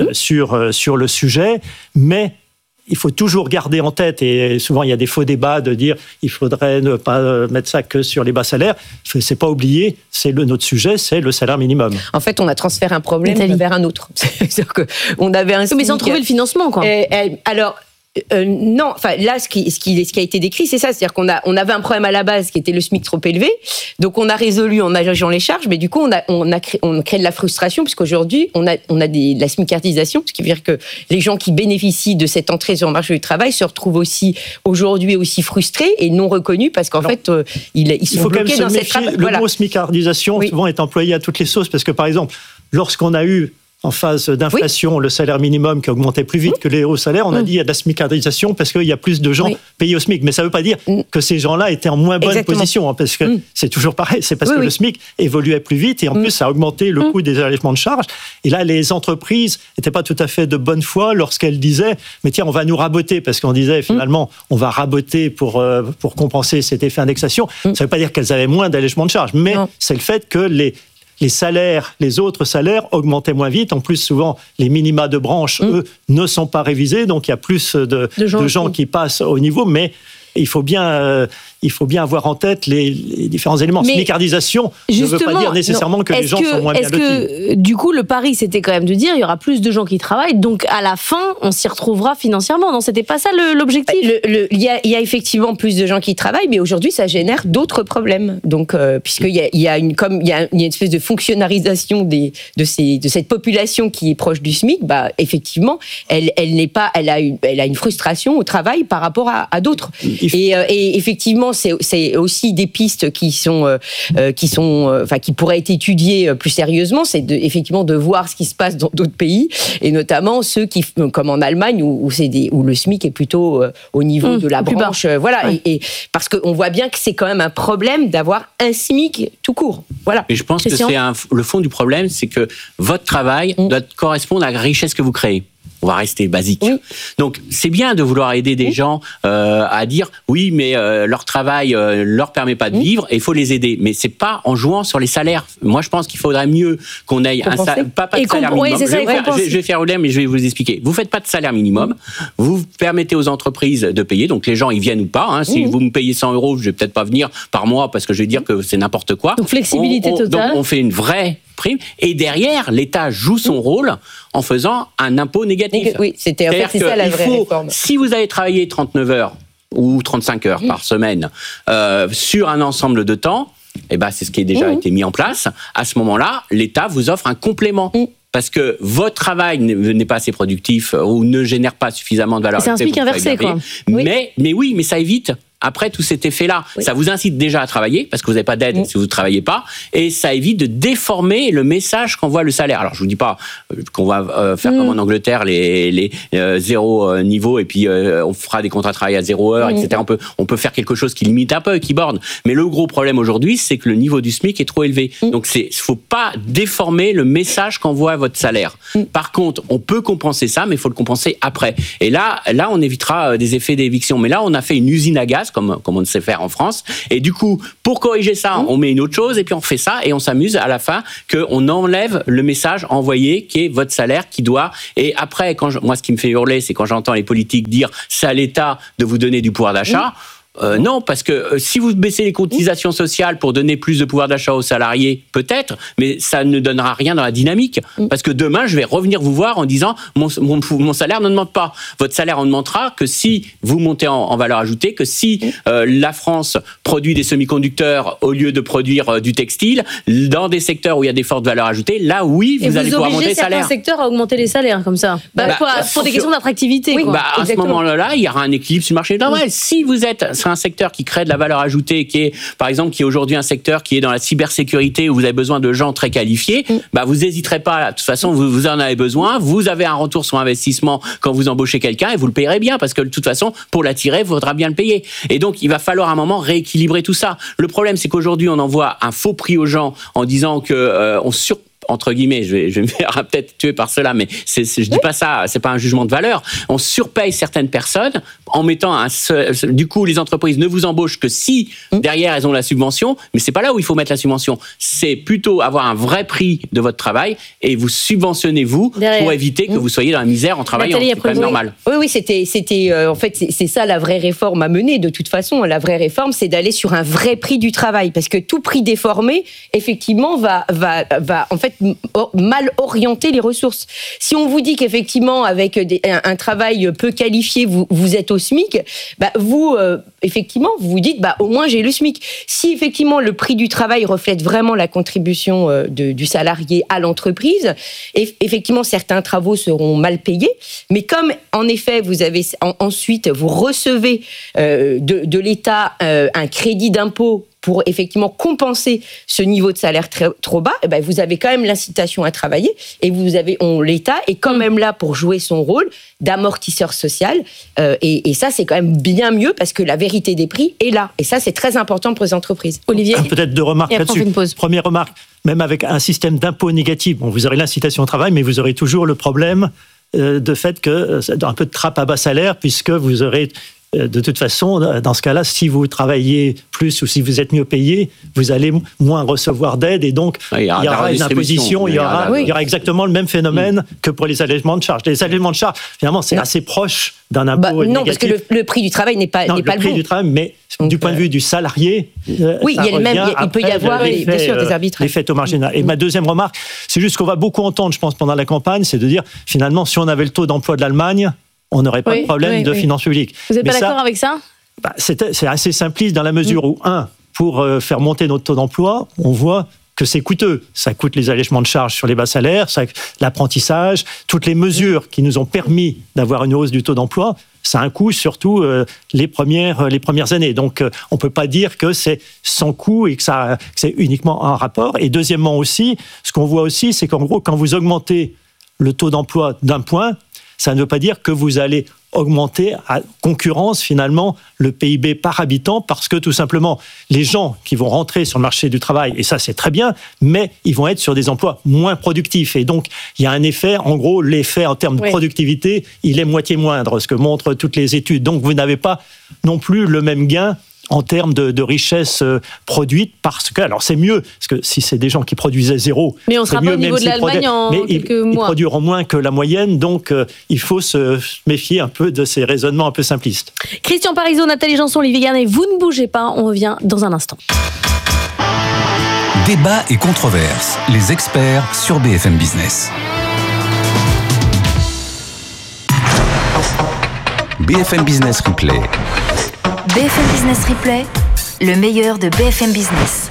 sur le sujet, mais il faut toujours garder en tête, et souvent il y a des faux débats de dire il faudrait ne pas mettre ça que sur les bas salaires. C'est pas oublier, notre sujet, c'est le salaire minimum. En fait, on a transféré un problème vers un autre. C'est-à-dire qu'on avait un... Mais sans trouver le financement, quoi. Alors... non, enfin là, ce qui a été décrit, c'est ça, c'est-à-dire qu'on avait un problème à la base qui était le SMIC trop élevé, donc on a résolu en allégeant les charges, mais du coup on crée de la frustration puisqu'aujourd'hui on a de la SMICardisation, ce qui veut dire que les gens qui bénéficient de cette entrée sur le marché du travail se retrouvent aussi aujourd'hui aussi frustrés et non reconnus parce qu'en fait ils sont bloqués dans cette trappe. Le mot SMICardisation souvent est employé à toutes les sauces parce que par exemple lorsqu'on a eu en phase d'inflation, le salaire minimum qui augmentait plus vite que les hauts salaires, on a dit il y a de la SMICardisation parce qu'il y a plus de gens payés au SMIC. Mais ça ne veut pas dire que ces gens-là étaient en moins bonne position, hein, parce que c'est toujours pareil, c'est parce que le SMIC évoluait plus vite et en plus ça a augmenté le coût des allègements de charges. Et là, les entreprises n'étaient pas tout à fait de bonne foi lorsqu'elles disaient mais tiens, on va nous raboter, parce qu'on disait finalement on va raboter pour compenser cet effet indexation. Ça ne veut pas dire qu'elles avaient moins d'allègements de charges, mais c'est le fait que les salaires, les autres salaires augmentaient moins vite. En plus, souvent, les minima de branche, eux, ne sont pas révisés. Donc, il y a plus de gens qui passent au niveau. Mais il faut bien avoir en tête les différents éléments. SMICardisation ne veut pas dire nécessairement que les gens sont moins bien lotis. Est-ce que, du coup, le pari, c'était quand même de dire il y aura plus de gens qui travaillent, donc à la fin, on s'y retrouvera financièrement. Non, c'était pas ça l'objectif. Il y a effectivement plus de gens qui travaillent, mais aujourd'hui, ça génère d'autres problèmes. Donc, puisqu'il y a une espèce de fonctionnalisation de cette population qui est proche du SMIC, bah, effectivement, elle a une frustration au travail par rapport à d'autres. Et effectivement, c'est aussi des pistes qui pourraient être étudiées plus sérieusement. C'est effectivement de voir ce qui se passe dans d'autres pays, et notamment ceux qui, comme en Allemagne, où le SMIC est plutôt au niveau de la branche. Voilà, et parce qu'on voit bien que c'est quand même un problème d'avoir un SMIC tout court. Voilà. Et je pense que le fond du problème, c'est que votre travail doit correspondre à la richesse que vous créez. on va rester basique. Oui. Donc c'est bien de vouloir aider des gens à dire oui, mais leur travail leur permet pas de vivre et il faut les aider. Mais c'est pas en jouant sur les salaires. Moi je pense qu'il faudrait mieux qu'on ait pas de salaire minimum. Oui, c'est ça, je vais faire mais je vais vous expliquer. Vous faites pas de salaire minimum. Vous permettez aux entreprises de payer. Donc les gens ils viennent ou pas. Hein. Si vous me payez 100 €, je vais peut-être pas venir par mois parce que je vais dire que c'est n'importe quoi. Donc flexibilité totale. Donc on fait une vraie prime et derrière l'État joue son rôle en faisant un impôt négatif. Oui, c'est ça la vraie réforme. Si vous avez travaillé 39 heures ou 35 heures par semaine sur un ensemble de temps, eh ben c'est ce qui a déjà été mis en place. À ce moment-là, l'État vous offre un complément. Parce que votre travail n'est pas assez productif ou ne génère pas suffisamment de valeur. C'est un SMIC inversé, quoi. Mais ça évite après tout cet effet-là. Ça vous incite déjà à travailler, parce que vous n'avez pas d'aide si vous ne travaillez pas, et ça évite de déformer le message qu'envoie le salaire. Alors, je ne vous dis pas qu'on va faire comme en Angleterre, les zéro niveau, et puis on fera des contrats de travail à 0 heure, etc. On peut faire quelque chose qui limite un peu, qui borne. Mais le gros problème aujourd'hui, c'est que le niveau du SMIC est trop élevé. Donc, il ne faut pas déformer le message qu'envoie votre salaire. Par contre, on peut compenser ça, mais il faut le compenser après. Et là, on évitera des effets d'éviction. Mais là, on a fait une usine à gaz, comme on sait faire en France. Et du coup, pour corriger ça, on met une autre chose, et puis on fait ça, et on s'amuse à la fin qu'on enlève le message envoyé, qui est votre salaire, qui doit... Et après, moi, ce qui me fait hurler, c'est quand j'entends les politiques dire « c'est à l'État de vous donner du pouvoir d'achat ». Non, parce que si vous baissez les cotisations sociales pour donner plus de pouvoir d'achat aux salariés, peut-être, mais ça ne donnera rien dans la dynamique. Parce que demain, je vais revenir vous voir en disant mon salaire n'augmente pas. Votre salaire augmentera que si vous montez en valeur ajoutée, que si la France produit des semi-conducteurs au lieu de produire du textile, dans des secteurs où il y a des fortes valeurs ajoutées, là, oui, vous allez pouvoir monter les salaires. Et vous obligez certains secteurs à augmenter les salaires, comme ça. Pour des questions d'attractivité. Oui, à ce moment-là, il y aura un équilibre sur le marché du travail. Si vous êtes... C'est un secteur qui crée de la valeur ajoutée, qui est, par exemple, qui est aujourd'hui un secteur qui est dans la cybersécurité où vous avez besoin de gens très qualifiés, vous n'hésiterez pas. De toute façon, vous en avez besoin. Vous avez un retour sur investissement quand vous embauchez quelqu'un et vous le payerez bien parce que de toute façon, pour l'attirer, il faudra bien le payer. Et donc, il va falloir à un moment rééquilibrer tout ça. Le problème, c'est qu'aujourd'hui, on envoie un faux prix aux gens en disant que entre guillemets, je vais me faire peut-être tuer par cela, mais je dis pas ça, c'est pas un jugement de valeur. On surpaye certaines personnes en mettant du coup, les entreprises ne vous embauchent que si derrière elles ont la subvention, mais c'est pas là où il faut mettre la subvention. C'est plutôt avoir un vrai prix de votre travail et vous subventionnez pour éviter que vous soyez dans la misère en travaillant. C'est pas normal. Oui, c'était en fait, c'est ça la vraie réforme à mener. De toute façon, la vraie réforme, c'est d'aller sur un vrai prix du travail, parce que tout prix déformé, effectivement, va en fait mal orienter les ressources. Si on vous dit qu'effectivement, avec un travail peu qualifié, vous êtes au SMIC, vous, effectivement, vous vous dites, au moins j'ai le SMIC. Si effectivement le prix du travail reflète vraiment la contribution du salarié à l'entreprise, effectivement certains travaux seront mal payés, mais comme en effet ensuite vous recevez de l'État un crédit d'impôt pour effectivement compenser ce niveau de salaire trop bas, vous avez quand même l'incitation à travailler et l'État est quand même là pour jouer son rôle d'amortisseur social et ça c'est quand même bien mieux parce que la vérité des prix est là et ça c'est très important pour les entreprises. Olivier, peut-être deux remarques là-dessus. Première remarque, même avec un système d'impôt négatif, vous aurez l'incitation au travail, mais vous aurez toujours le problème de fait que un peu de trappe à bas salaire puisque vous aurez de toute façon, dans ce cas-là, si vous travaillez plus ou si vous êtes mieux payé, vous allez moins recevoir d'aide et donc il y aura une imposition, il y aura exactement le même phénomène que pour les allègements de charges. Les allègements de charges, finalement, c'est assez proche d'un impôt négatif. Non, parce que le prix du travail n'est pas le prix du travail, mais du point de vue du salarié, il peut y avoir bien sûr des arbitrages. L'effet au marginal. Et ma deuxième remarque, c'est juste qu'on va beaucoup entendre, je pense, pendant la campagne, c'est de dire, finalement, si on avait le taux d'emploi de l'Allemagne, on n'aurait pas de problème de finances publiques. Vous n'êtes pas d'accord avec ça ? C'est assez simpliste dans la mesure où, pour faire monter notre taux d'emploi, on voit que c'est coûteux. Ça coûte les allègements de charges sur les bas salaires, l'apprentissage, toutes les mesures qui nous ont permis d'avoir une hausse du taux d'emploi, ça a un coût, surtout les premières années. Donc, on ne peut pas dire que c'est sans coût et que c'est uniquement un rapport. Et deuxièmement aussi, ce qu'on voit aussi, c'est qu'en gros, quand vous augmentez le taux d'emploi d'un point, ça ne veut pas dire que vous allez augmenter à concurrence finalement le PIB par habitant, parce que tout simplement les gens qui vont rentrer sur le marché du travail, et ça c'est très bien, mais ils vont être sur des emplois moins productifs, et donc il y a un effet, en gros l'effet en termes de productivité, il est moitié moindre, ce que montrent toutes les études, donc vous n'avez pas non plus le même gain en termes de richesse produite, parce que, alors c'est mieux, parce que si c'est des gens qui produisaient zéro, mais on sera pas au niveau de l'Allemagne en quelques mois. Ils produiront moins que la moyenne, donc il faut se méfier un peu de ces raisonnements un peu simplistes. Christian Parizeau, Nathalie Janson, Olivier Garnier, vous ne bougez pas, on revient dans un instant. Débat et controverses, les experts sur BFM Business. BFM Business Replay. BFM Business Replay, le meilleur de BFM Business.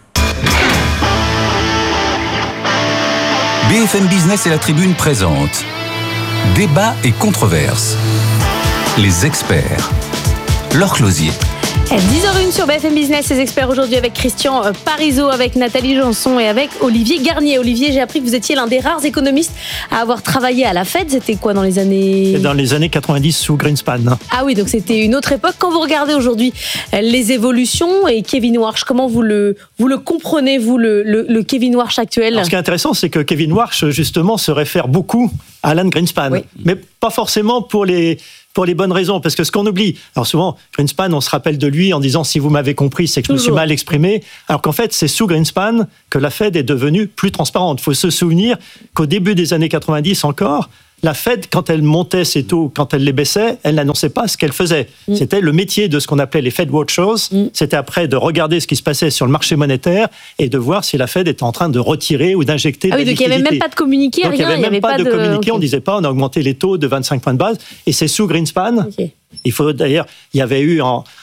BFM Business et la Tribune présentent Débat et controverses. Les experts. Laure Closier. 10h01 sur BFM Business, les experts aujourd'hui avec Christian Parizeau, avec Nathalie Janson et avec Olivier Garnier. Olivier, j'ai appris que vous étiez l'un des rares économistes à avoir travaillé à la Fed. C'était quoi dans les années... Dans les années 90 sous Greenspan. Ah oui, donc c'était une autre époque. Quand vous regardez aujourd'hui les évolutions et Kevin Warsh, comment vous le comprenez, vous, le Kevin Warsh actuel? Alors, ce qui est intéressant, c'est que Kevin Warsh, justement, se réfère beaucoup à Alan Greenspan. Oui. Mais pas forcément pour les bonnes raisons, parce que ce qu'on oublie, alors souvent, Greenspan, on se rappelle de lui en disant « si vous m'avez compris, c'est que je me suis mal exprimé », alors qu'en fait, c'est sous Greenspan que la Fed est devenue plus transparente. Il faut se souvenir qu'au début des années 90 encore, la Fed, quand elle montait ses taux, quand elle les baissait, elle n'annonçait pas ce qu'elle faisait. C'était le métier de ce qu'on appelait les Fed Watchers. C'était après de regarder ce qui se passait sur le marché monétaire et de voir si la Fed était en train de retirer ou d'injecter de la liquidité. Donc il n'y avait même pas de communiqué, donc, rien. Il n'y avait même pas de communiqué. On ne disait pas on a augmenté les taux de 25 points de base. Et c'est sous Greenspan. Il faut d'ailleurs, il y avait eu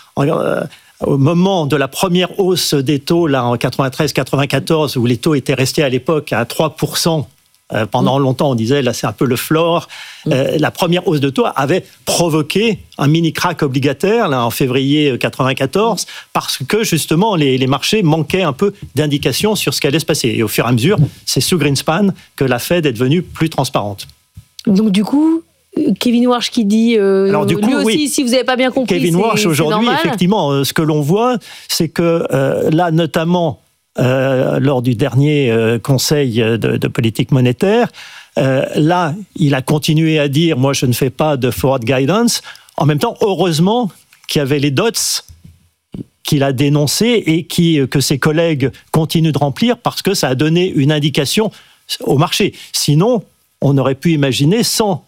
au moment de la première hausse des taux, là, en 93-94, où les taux étaient restés à l'époque à 3%, pendant longtemps, on disait, là, c'est un peu le floor. La première hausse de taux avait provoqué un mini crack obligataire, là, en février 94, parce que, justement, les marchés manquaient un peu d'indications sur ce qui allait se passer. Et au fur et à mesure, c'est sous Greenspan que la Fed est devenue plus transparente. Donc, du coup, Kevin Warsh qui dit, alors, du coup, lui aussi, si vous n'avez pas bien compris, Kevin Warsh, aujourd'hui, effectivement, ce que l'on voit, c'est que là, notamment, lors du dernier conseil de politique monétaire, là, il a continué à dire « moi, je ne fais pas de forward guidance ». En même temps, heureusement qu'il y avait les dots qu'il a dénoncés et que ses collègues continuent de remplir, parce que ça a donné une indication au marché. Sinon, on aurait pu imaginer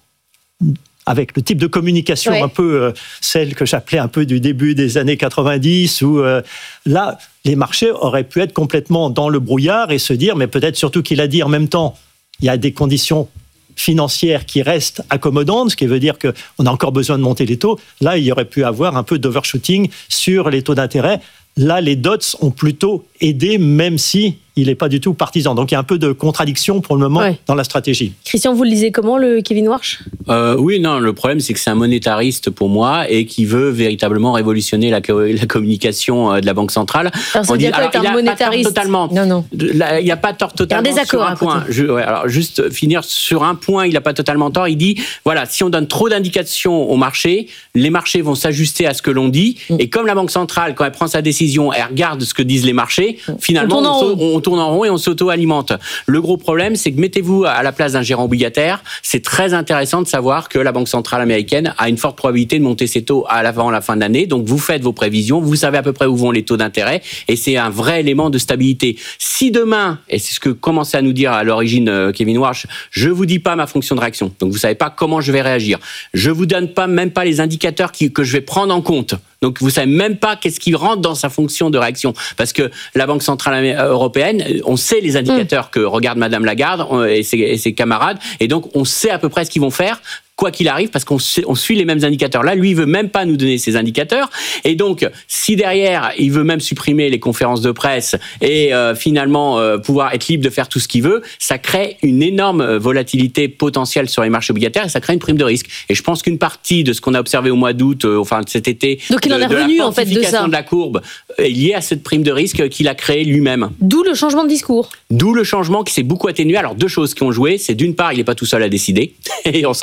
avec le type de communication un peu celle que j'appelais un peu du début des années 90, où là, les marchés auraient pu être complètement dans le brouillard et se dire, mais peut-être surtout qu'il a dit en même temps, il y a des conditions financières qui restent accommodantes, ce qui veut dire qu'on a encore besoin de monter les taux. Là, il y aurait pu avoir un peu d'overshooting sur les taux d'intérêt. Là, les dots ont plutôt aidé, même si il n'est pas du tout partisan. Donc, il y a un peu de contradiction pour le moment dans la stratégie. Christian, vous le lisez comment, le Kevin Warsh ? Oui, non, le problème, c'est que c'est un monétariste pour moi et qui veut véritablement révolutionner la communication de la Banque centrale. Alors, ça veut dire quoi, un monétariste ? Totalement. Non. Il n'y a pas tort totalement. Il y a un désaccord, sur un point. Alors, juste finir sur un point, il n'a pas totalement tort. Il dit, voilà, si on donne trop d'indications au marché, les marchés vont s'ajuster à ce que l'on dit. Et comme la Banque centrale, quand elle prend sa décision, elle regarde ce que disent les marchés, finalement, on tourne en rond et on s'auto-alimente. Le gros problème, c'est que mettez-vous à la place d'un gérant obligataire. C'est très intéressant de savoir que la Banque centrale américaine a une forte probabilité de monter ses taux avant la fin de l'année. Donc, vous faites vos prévisions, vous savez à peu près où vont les taux d'intérêt et c'est un vrai élément de stabilité. Si demain, et c'est ce que commençait à nous dire à l'origine Kevin Warsh, je vous dis pas ma fonction de réaction. Donc, vous savez pas comment je vais réagir. Je vous donne même pas les indicateurs que je vais prendre en compte. Donc, vous savez même pas qu'est-ce qui rentre dans sa fonction de réaction. Parce que la Banque centrale européenne, on sait les indicateurs que regarde Madame Lagarde et ses camarades. Et donc, on sait à peu près ce qu'ils vont faire, quoi qu'il arrive, parce qu'on suit les mêmes indicateurs. Là, lui, il veut même pas nous donner ces indicateurs. Et donc, si derrière, il veut même supprimer les conférences de presse et finalement pouvoir être libre de faire tout ce qu'il veut, ça crée une énorme volatilité potentielle sur les marchés obligataires et ça crée une prime de risque. Et je pense qu'une partie de ce qu'on a observé au mois d'août, enfin cet été, donc il en est revenu en fait de ça. De la courbe est liée à cette prime de risque qu'il a créée lui-même. D'où le changement de discours. D'où le changement qui s'est beaucoup atténué. Alors deux choses qui ont joué, c'est d'une part, il n'est pas tout seul à décider et on s'en est aperçu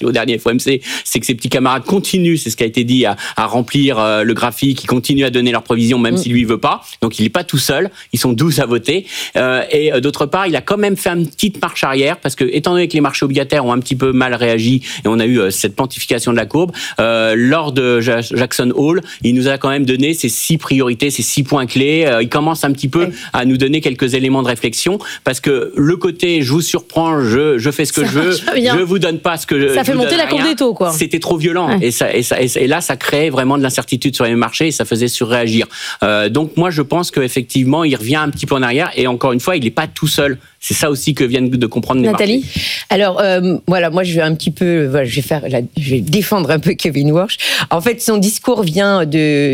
remercie au dernier FOMC, c'est que ses petits camarades continuent, c'est ce qui a été dit, à remplir le graphique, ils continuent à donner leurs provisions même si lui veut pas. Donc il n'est pas tout seul, ils sont 12 à voter. Et d'autre part, il a quand même fait une petite marche arrière parce que étant donné que les marchés obligataires ont un petit peu mal réagi et on a eu cette pontification de la courbe, lors de Jackson Hole, il nous a quand même donné ses 6 priorités, ses 6 points clés. Il commence un petit peu à nous donner quelques éléments de réflexion parce que le côté je vous surprends, je fais ce que je veux, je vous donne pas ce que je Ça fait monter la courbe des taux, quoi. C'était trop violent et là ça créait vraiment de l'incertitude sur les marchés et ça faisait surréagir. Donc moi je pense qu'effectivement il revient un petit peu en arrière et encore une fois il n'est pas tout seul. C'est ça aussi que viennent de comprendre les Nathalie. marchés. Alors voilà, moi je vais un petit peu, voilà, je vais défendre un peu Kevin Warsh. En fait, son discours vient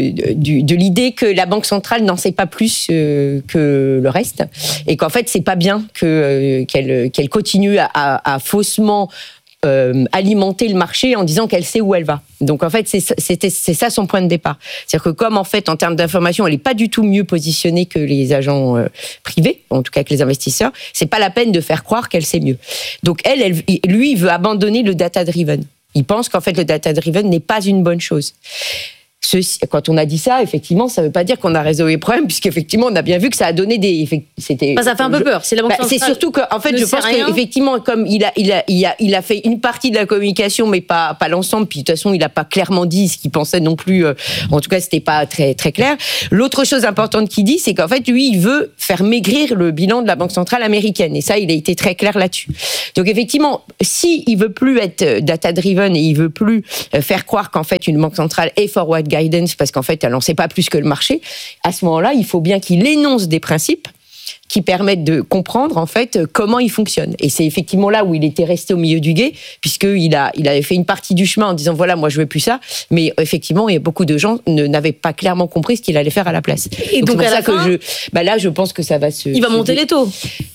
de l'idée que la Banque centrale n'en sait pas plus que le reste, et qu'en fait c'est pas bien qu'elle continue à faussement alimenter le marché en disant qu'elle sait où elle va. Donc en fait, c'est ça son point de départ. C'est-à-dire que comme en fait en termes d'information, elle n'est pas du tout mieux positionnée que les agents privés, en tout cas que les investisseurs, c'est pas la peine de faire croire qu'elle sait mieux. Donc lui, il veut abandonner le data-driven. Il pense qu'en fait le data-driven n'est pas une bonne chose. Quand on a dit ça, effectivement, ça ne veut pas dire qu'on a résolu les problèmes, puisqu'effectivement, on a bien vu que ça a donné des... ça fait un peu peur. C'est la Banque centrale. C'est surtout qu'en fait, je pense qu'effectivement, comme il a fait une partie de la communication, mais pas l'ensemble, puis de toute façon, il n'a pas clairement dit ce qu'il pensait non plus. En tout cas, c'était pas très, très clair. L'autre chose importante qu'il dit, c'est qu'en fait, lui, il veut faire maigrir le bilan de la Banque centrale américaine. Et ça, il a été très clair là-dessus. Donc, effectivement, s'il veut plus être data-driven et il veut plus faire croire qu'en fait, une banque centrale est forward guidance parce qu'en fait, elle n'en sait pas plus que le marché, à ce moment-là, il faut bien qu'il énonce des principes qui permettent de comprendre en fait comment il fonctionne. Et c'est effectivement là où il était resté au milieu du gué, puisqu'il avait fait une partie du chemin en disant voilà, moi je veux plus ça, mais effectivement, il y a beaucoup de gens n'avaient pas clairement compris ce qu'il allait faire à la place. Et donc à la fin, là, je pense que ça va se... Il va monter les taux.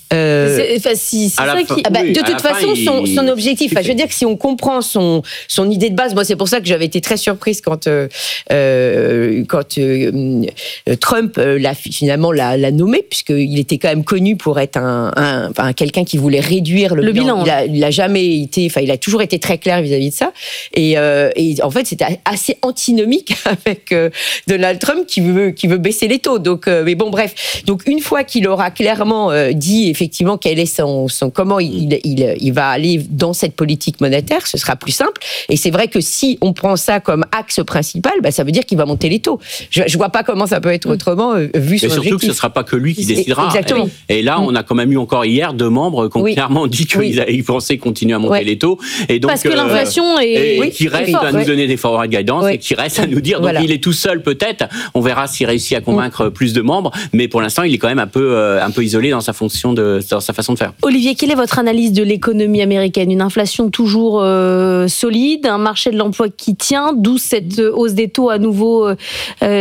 De toute façon, son objectif, je veux dire que si on comprend son idée de base, moi c'est pour ça que j'avais été très surprise quand Trump finalement l'a nommé, puisqu'il était quand même connu pour être quelqu'un qui voulait réduire le bilan. Il a jamais été, il a toujours été très clair vis-à-vis de ça. Et en fait, c'était assez antinomique avec Donald Trump qui veut baisser les taux. Donc, mais bon, bref. Donc, une fois qu'il aura clairement dit effectivement quel est comment il va aller dans cette politique monétaire, ce sera plus simple. Et c'est vrai que si on prend ça comme axe principal, ça veut dire qu'il va monter les taux. Je vois pas comment ça peut être autrement vu son objectif. Mais surtout que ce sera pas que lui qui décidera. Exactement. Et là, on a quand même eu encore hier 2 membres qui ont clairement dit qu'ils pensaient continuer à monter les taux. Et donc, parce que l'inflation qui reste à nous donner des forward guidance et qui reste à nous dire. Donc il est tout seul peut-être. On verra s'il réussit à convaincre plus de membres. Mais pour l'instant, il est quand même un peu isolé dans sa fonction dans sa façon de faire. Olivier, quelle est votre analyse de l'économie américaine ? Une inflation toujours solide, un marché de l'emploi qui tient, d'où cette hausse des taux à nouveau nécessaire ?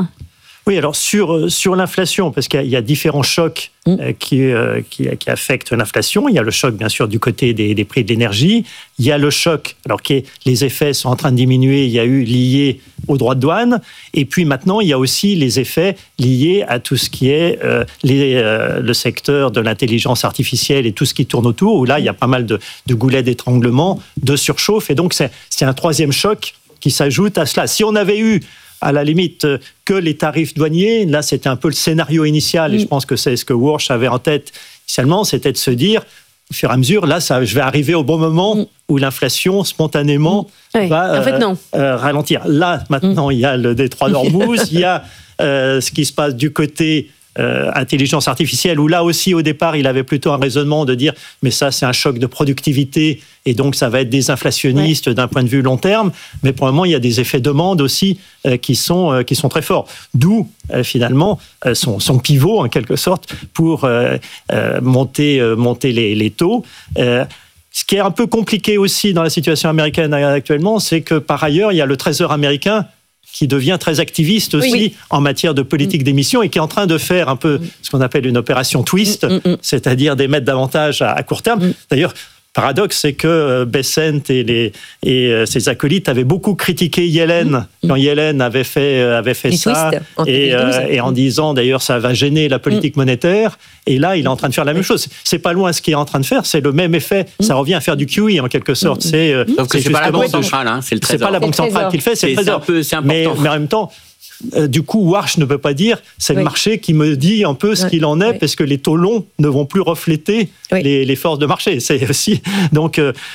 Oui, alors sur l'inflation, parce qu'il y a différents chocs qui affectent l'inflation. Il y a le choc, bien sûr, du côté des prix de l'énergie. Il y a le choc, alors que les effets sont en train de diminuer, il y a eu lié aux droits de douane. Et puis maintenant, il y a aussi les effets liés à tout ce qui est le secteur de l'intelligence artificielle et tout ce qui tourne autour, où là, il y a pas mal de goulets d'étranglement, de surchauffe. Et donc, c'est un troisième choc qui s'ajoute à cela. Si on avait eu à la limite que les tarifs douaniers, là c'était un peu le scénario initial, et je pense que c'est ce que Warsh avait en tête initialement, c'était de se dire, au fur et à mesure, là je vais arriver au bon moment où l'inflation spontanément va ralentir. Là maintenant il y a le détroit d'Ormuz, il y a ce qui se passe du côté intelligence artificielle, où là aussi au départ il avait plutôt un raisonnement de dire mais ça c'est un choc de productivité et donc ça va être désinflationniste d'un point de vue long terme, mais pour le moment il y a des effets demande aussi qui sont très forts, d'où finalement son pivot en quelque sorte pour monter les taux. Ce qui est un peu compliqué aussi dans la situation américaine actuellement, c'est que par ailleurs il y a le Trésor américain qui devient très activiste aussi en matière de politique d'émission et qui est en train de faire un peu ce qu'on appelle une opération twist, c'est-à-dire d'émettre davantage à court terme. D'ailleurs, paradoxe, c'est que Bessent et ses acolytes avaient beaucoup critiqué Yellen quand Yellen avait fait ça, et en disant d'ailleurs ça va gêner la politique monétaire. Et là, il est en train de faire la même chose. C'est pas loin ce qu'il est en train de faire. C'est le même effet. Ça revient à faire du QE en quelque sorte. C'est pas la banque centrale, c'est le Trésor. C'est pas la banque centrale qui le fait, c'est le Trésor. C'est important. Mais en même temps. Du coup, Warsh ne peut pas dire c'est le marché qui me dit un peu ce qu'il en est, parce que les taux longs ne vont plus refléter les forces de marché. C'est aussi donc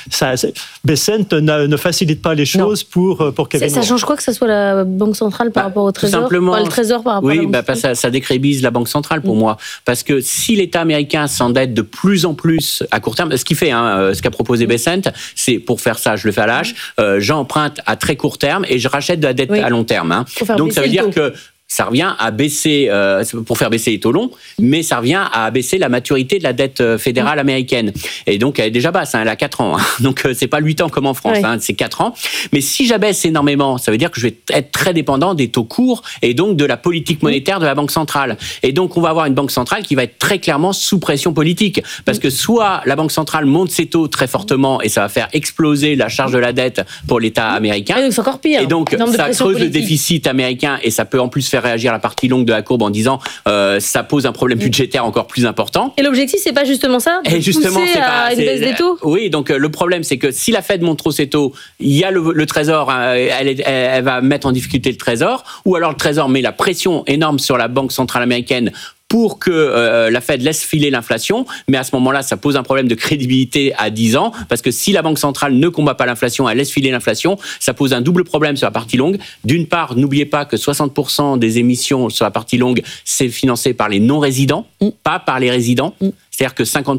Bessent ne facilite pas les choses pour Kevin. Ça change quoi que ce soit la banque centrale par rapport au Trésor? Simplement, le Trésor par rapport à la banque centrale. Ça décrédibilise la banque centrale pour moi, parce que si l'État américain s'endette de plus en plus à court terme, ce qu'il fait, ce qu'a proposé Bessent, c'est pour faire ça, je le fais à l'âge, j'emprunte à très court terme et je rachète de la dette à long terme. Donc ça veut dire que ça revient à baisser, pour faire baisser les taux longs, mais ça revient à baisser la maturité de la dette fédérale américaine. Et donc, elle est déjà basse, elle a 4 ans. Donc, c'est pas 8 ans comme en France, c'est 4 ans. Mais si j'abaisse énormément, ça veut dire que je vais être très dépendant des taux courts et donc de la politique monétaire de la Banque centrale. Et donc, on va avoir une Banque centrale qui va être très clairement sous pression politique. Parce que soit la Banque centrale monte ses taux très fortement et ça va faire exploser la charge de la dette pour l'État américain. Et donc, c'est encore pire. Et donc, ça creuse le déficit américain et ça peut en plus faire réagir la partie longue de la courbe en disant ça pose un problème budgétaire encore plus important. Et l'objectif, c'est pas justement ça, et justement, c'est pas une baisse des taux. Oui, donc le problème, c'est que si la Fed monte trop ses taux, il y a le Trésor, elle va mettre en difficulté le Trésor, ou alors le Trésor met la pression énorme sur la Banque centrale américaine pour que la Fed laisse filer l'inflation, mais à ce moment-là, ça pose un problème de crédibilité à 10 ans, parce que si la Banque centrale ne combat pas l'inflation, elle laisse filer l'inflation, ça pose un double problème sur la partie longue. D'une part, n'oubliez pas que 60% des émissions sur la partie longue, c'est financé par les non-résidents, pas par les résidents. C'est-à-dire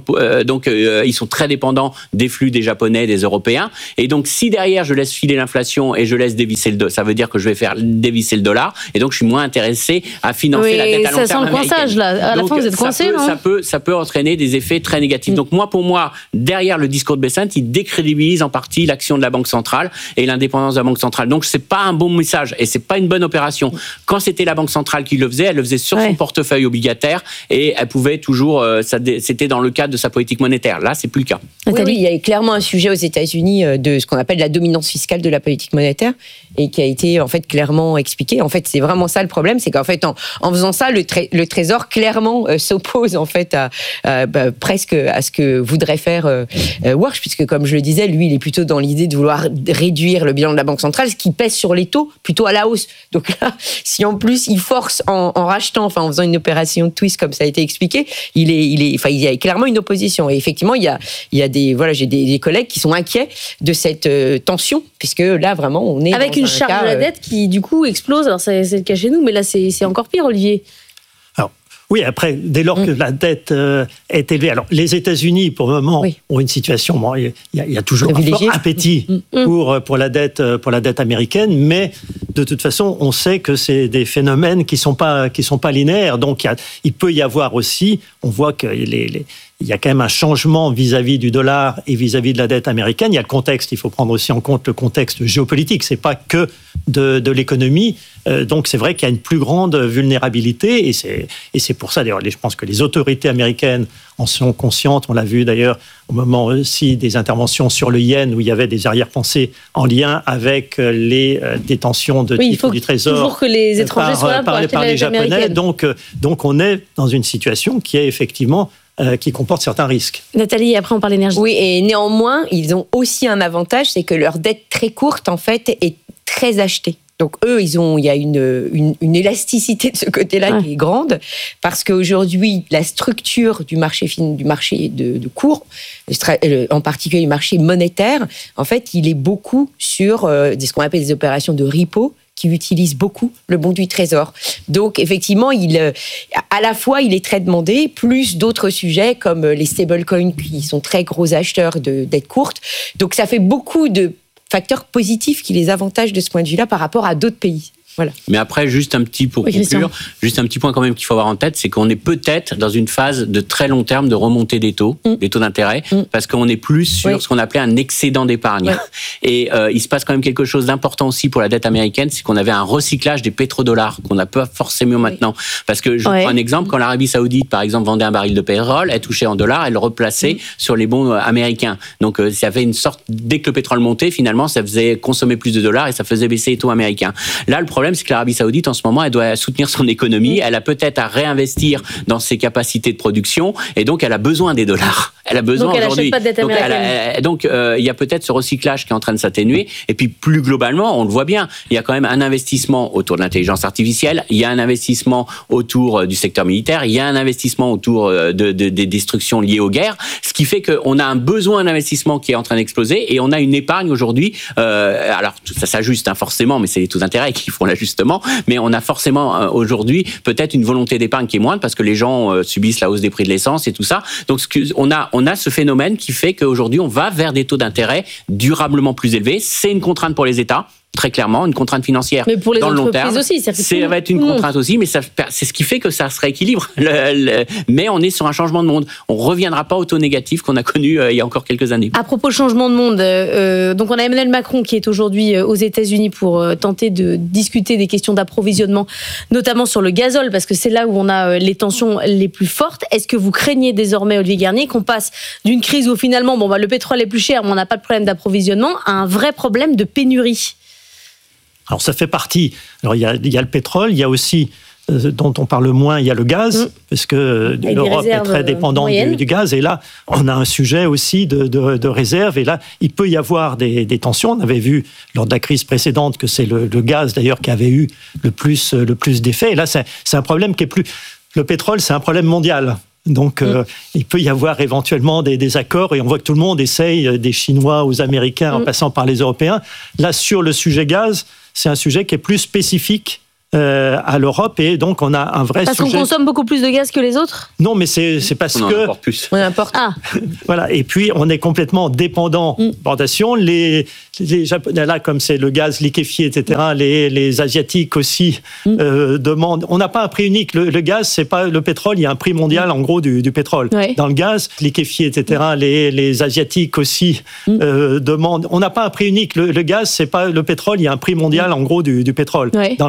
que ils sont très dépendants des flux des Japonais, des Européens. Et donc, si derrière, je laisse filer l'inflation et je laisse dévisser le dollar, ça veut dire que je vais faire dévisser le dollar. Et donc, je suis moins intéressé à financer la dette à long terme américaine. Ça sent le coinçage, là. À la fin, vous êtes coincé, non ? Ça peut entraîner des effets très négatifs. Donc, pour moi, derrière le discours de Bessent, il décrédibilise en partie l'action de la Banque centrale et l'indépendance de la Banque centrale. Donc, c'est pas un bon message et c'est pas une bonne opération. Quand c'était la Banque centrale qui le faisait, elle le faisait sur son portefeuille obligataire et elle pouvait toujours, c'était dans le cadre de sa politique monétaire. Là, c'est plus le cas. Oui, il y a clairement un sujet aux États-Unis de ce qu'on appelle la dominance fiscale de la politique monétaire et qui a été en fait clairement expliqué. En fait, c'est vraiment ça le problème, c'est qu'en fait, en faisant ça, le Trésor clairement s'oppose en fait presque à ce que voudrait faire Warsh, puisque comme je le disais, lui, il est plutôt dans l'idée de vouloir réduire le bilan de la Banque centrale, ce qui pèse sur les taux plutôt à la hausse. Donc là, si en plus il force en rachetant, enfin en faisant une opération de twist comme ça a été expliqué, il y a clairement une opposition. Et effectivement, il y a j'ai des collègues qui sont inquiets de cette tension, puisque là, vraiment, on est avec dans une un charge cas, de la dette qui, du coup, explose. Alors, c'est le cas chez nous, mais là, c'est encore pire, Olivier. Alors, oui, après, dès lors que la dette est élevée. Alors, les États-Unis, pour le moment, ont une situation. Bon, il y a toujours un fort appétit pour la dette américaine, mais de toute façon, on sait que c'est des phénomènes qui sont pas linéaires. Donc, il peut y avoir aussi, on voit que il y a quand même un changement vis-à-vis du dollar et vis-à-vis de la dette américaine. Il y a le contexte, il faut prendre aussi en compte le contexte géopolitique. C'est pas que de l'économie. Donc c'est vrai qu'il y a une plus grande vulnérabilité et c'est pour ça d'ailleurs. Je pense que les autorités américaines en sont conscientes. On l'a vu d'ailleurs au moment aussi des interventions sur le yen où il y avait des arrière-pensées en lien avec les détentions de titres du Trésor. Toujours que les étrangers soient là pour acheter par la les dette Japonais. américaine. Donc on est dans une situation qui est effectivement qui comporte certains risques. Nathalie, après on parle d'énergie. Oui, et néanmoins, ils ont aussi un avantage, c'est que leur dette très courte, en fait, est très achetée. Donc eux, il y a une élasticité de ce côté-là qui est grande, parce qu'aujourd'hui, la structure du marché de cours, en particulier le marché monétaire, en fait, il est beaucoup sur ce qu'on appelle des opérations de repo, qui utilise beaucoup le bon du Trésor. Donc, effectivement, à la fois, il est très demandé, plus d'autres sujets comme les stablecoins qui sont très gros acheteurs de dettes courtes. Donc, ça fait beaucoup de facteurs positifs qui les avantagent de ce point de vue-là par rapport à d'autres pays. Voilà. Mais après, juste un petit pour conclure, juste un petit point quand même qu'il faut avoir en tête, c'est qu'on est peut-être dans une phase de très long terme de remontée des taux d'intérêt, parce qu'on est plus sur ce qu'on appelait un excédent d'épargne. Et il se passe quand même quelque chose d'important aussi pour la dette américaine, c'est qu'on avait un recyclage des pétrodollars qu'on n'a pas forcément maintenant. Parce que je prends un exemple, quand l'Arabie Saoudite, par exemple, vendait un baril de pétrole, elle touchait en dollars, elle le replaçait sur les bons américains. Donc ça fait une sorte, dès que le pétrole montait, finalement, ça faisait consommer plus de dollars et ça faisait baisser les taux américains. Là, le problème, c'est que l'Arabie Saoudite, en ce moment, elle doit soutenir son économie. Elle a peut-être à réinvestir dans ses capacités de production et donc elle a besoin des dollars. Elle a besoin aujourd'hui. Donc elle n'achète pas de dette américaine. Donc il y a peut-être ce recyclage qui est en train de s'atténuer. Et puis plus globalement, on le voit bien, il y a quand même un investissement autour de l'intelligence artificielle, il y a un investissement autour du secteur militaire, il y a un investissement autour des destructions liées aux guerres, ce qui fait qu'on a un besoin d'investissement qui est en train d'exploser et on a une épargne aujourd'hui. Alors ça s'ajuste forcément, mais c'est les taux d'intérêt qui font l'ajustement. Mais on a forcément aujourd'hui peut-être une volonté d'épargne qui est moindre parce que les gens subissent la hausse des prix de l'essence et tout ça. Donc on a ce phénomène qui fait qu'aujourd'hui on va vers des taux d'intérêt durablement plus élevés. C'est une contrainte pour les États. Très clairement, une contrainte financière mais pour les dans le long terme. aussi, ça va être une contrainte aussi, mais c'est ce qui fait que ça se rééquilibre. Mais on est sur un changement de monde. On ne reviendra pas au taux négatif qu'on a connu il y a encore quelques années. À propos de changement de monde, donc on a Emmanuel Macron qui est aujourd'hui aux États-Unis pour tenter de discuter des questions d'approvisionnement, notamment sur le gazole, parce que c'est là où on a les tensions les plus fortes. Est-ce que vous craignez désormais, Olivier Garnier, qu'on passe d'une crise où finalement le pétrole est plus cher, mais on n'a pas de problème d'approvisionnement, à un vrai problème de pénurie? Alors ça fait partie. Alors il y a le pétrole, il y a aussi dont on parle moins, il y a le gaz, parce que l'Europe est très dépendante du gaz. Et là, on a un sujet aussi de réserve. Et là, il peut y avoir des tensions. On avait vu lors de la crise précédente que c'est le gaz d'ailleurs qui avait eu le plus d'effets. Et là, c'est un problème qui est plus. Le pétrole, c'est un problème mondial. Donc, il peut y avoir éventuellement des accords et on voit que tout le monde essaye, des Chinois aux Américains en passant par les Européens. Là, sur le sujet gaz, c'est un sujet qui est plus spécifique à l'Europe et donc on a un vrai sujet. Parce qu'on consomme beaucoup plus de gaz que les autres ? Non, mais c'est parce que... importe plus. On importe. Voilà, et puis on est complètement dépendant d'importation. Les Japonais, là, comme c'est le gaz liquéfié, etc., les Asiatiques aussi demandent... On n'a pas un prix unique. Le gaz, c'est pas le pétrole, il y a un prix mondial, en gros, du pétrole. Ouais. Dans le gaz liquéfié, etc., les Asiatiques aussi demandent... On n'a pas un prix unique. Le gaz, c'est pas le pétrole, il y a un prix mondial, en gros, du pétrole. Ouais.